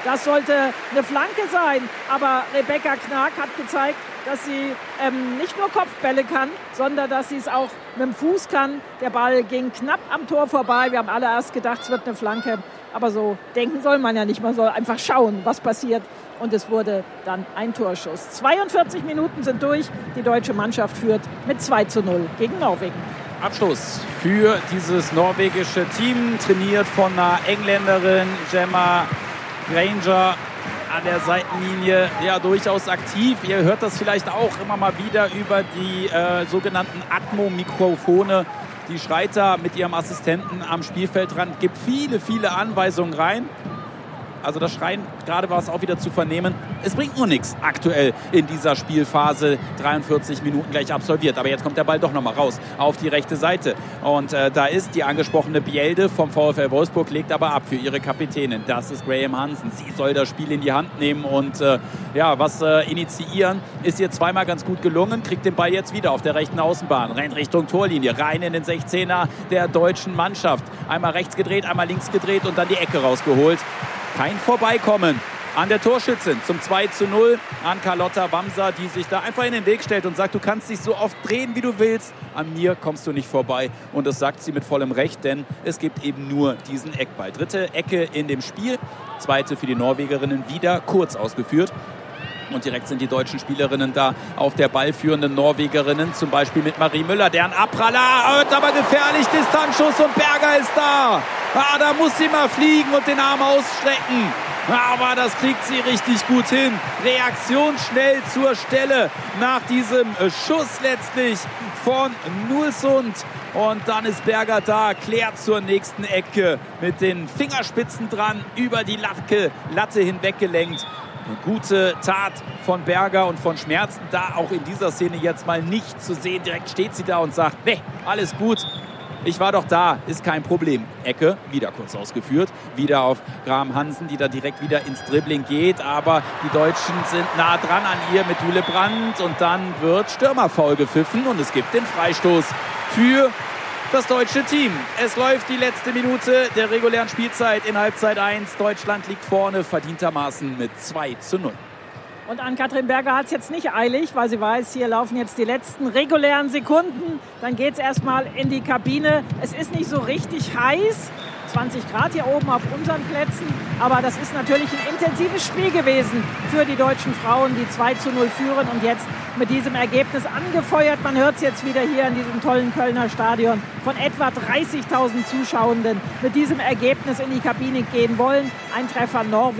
Das sollte eine Flanke sein. Aber Rebecca Knag hat gezeigt, dass sie ähm, nicht nur Kopfbälle kann, sondern dass sie es auch mit dem Fuß kann. Der Ball ging knapp am Tor vorbei. Wir haben alle erst gedacht, es wird eine Flanke. Aber so denken soll man ja nicht. Man soll einfach schauen, was passiert. Und es wurde dann ein Torschuss. zweiundvierzig Minuten sind durch. Die deutsche Mannschaft führt mit zwei zu null gegen Norwegen. Abschluss für dieses norwegische Team, trainiert von einer Engländerin, Gemma Granger, an der Seitenlinie, ja, durchaus aktiv. Ihr hört das vielleicht auch immer mal wieder über die äh, sogenannten Atmo-Mikrofone. Die schreit da mit ihrem Assistenten am Spielfeldrand, gibt viele, viele Anweisungen rein. Also das Schreien, gerade war es auch wieder zu vernehmen. Es bringt nur nichts aktuell in dieser Spielphase. dreiundvierzig Minuten gleich absolviert. Aber jetzt kommt der Ball doch nochmal raus auf die rechte Seite. Und äh, da ist die angesprochene Bielde vom VfL Wolfsburg, legt aber ab für ihre Kapitänin. Das ist Graham Hansen. Sie soll das Spiel in die Hand nehmen und äh, ja, was äh, initiieren. Ist ihr zweimal ganz gut gelungen. Kriegt den Ball jetzt wieder auf der rechten Außenbahn. Rennt Richtung Torlinie. Rein in den sechzehner der deutschen Mannschaft. Einmal rechts gedreht, einmal links gedreht und dann die Ecke rausgeholt. Kein Vorbeikommen an der Torschützin zum zwei zu null, an Carlotta Wamser, die sich da einfach in den Weg stellt und sagt, du kannst dich so oft drehen, wie du willst, an mir kommst du nicht vorbei. Und das sagt sie mit vollem Recht, denn es gibt eben nur diesen Eckball. Dritte Ecke in dem Spiel, zweite für die Norwegerinnen, wieder kurz ausgeführt. Und direkt sind die deutschen Spielerinnen da auf der ballführenden Norwegerinnen, zum Beispiel mit Marie Müller, deren Abpraller, wird aber gefährlich, Distanzschuss und Berger ist da. Ah, da muss sie mal fliegen und den Arm ausstrecken. Aber das kriegt sie richtig gut hin. Reaktion schnell zur Stelle nach diesem Schuss letztlich von Nulsund. Und dann ist Berger da, klärt zur nächsten Ecke mit den Fingerspitzen dran, über die Latte, Latte hinweggelenkt. Eine gute Tat von Berger und von Schmerzen, da auch in dieser Szene jetzt mal nicht zu sehen. Direkt steht sie da und sagt, nee, alles gut. Ich war doch da, ist kein Problem. Ecke, wieder kurz ausgeführt. Wieder auf Graham Hansen, die da direkt wieder ins Dribbling geht. Aber die Deutschen sind nah dran an ihr mit Jule Brandt. Und dann wird Stürmerfoul gepfiffen und es gibt den Freistoß für das deutsche Team. Es läuft die letzte Minute der regulären Spielzeit in Halbzeit eins. Deutschland liegt vorne, verdientermaßen mit zwei zu null. Und Ann-Kathrin Berger hat es jetzt nicht eilig, weil sie weiß, hier laufen jetzt die letzten regulären Sekunden. Dann geht es erstmal in die Kabine. Es ist nicht so richtig heiß. zwanzig Grad hier oben auf unseren Plätzen. Aber das ist natürlich ein intensives Spiel gewesen für die deutschen Frauen, die zwei zu null führen und jetzt mit diesem Ergebnis angefeuert. Man hört es jetzt wieder hier in diesem tollen Kölner Stadion von etwa dreißigtausend Zuschauenden mit diesem Ergebnis in die Kabine gehen wollen. Ein Treffer Norwegen.